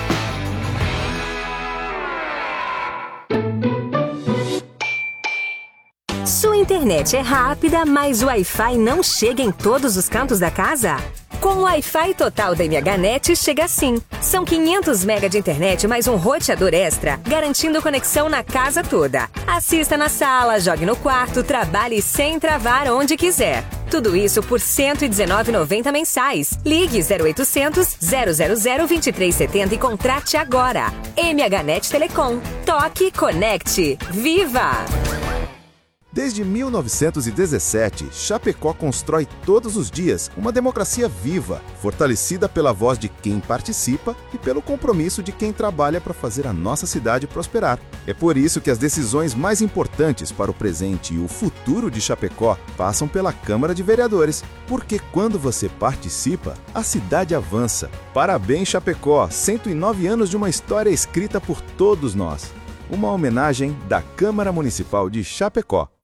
[SPEAKER 14] Sua internet é rápida, mas o Wi-Fi não chega em todos os cantos da casa? Com o Wi-Fi total da M H Net chega assim. São quinhentos megabytes de internet mais um roteador extra, garantindo conexão na casa toda. Assista na sala, jogue no quarto, trabalhe sem travar onde quiser. Tudo isso por cento e dezenove reais e noventa centavos mensais. Ligue zero oitocentos, zero zero zero, vinte e três setenta e contrate agora. M H Net Telecom. Toque, conecte. Viva!
[SPEAKER 15] Desde mil novecentos e dezessete, Chapecó constrói todos os dias uma democracia viva, fortalecida pela voz de quem participa e pelo compromisso de quem trabalha para fazer a nossa cidade prosperar. É por isso que as decisões mais importantes para o presente e o futuro de Chapecó passam pela Câmara de Vereadores, porque quando você participa, a cidade avança. Parabéns, Chapecó! cento e nove anos de uma história escrita por todos nós. Uma homenagem da Câmara Municipal de Chapecó.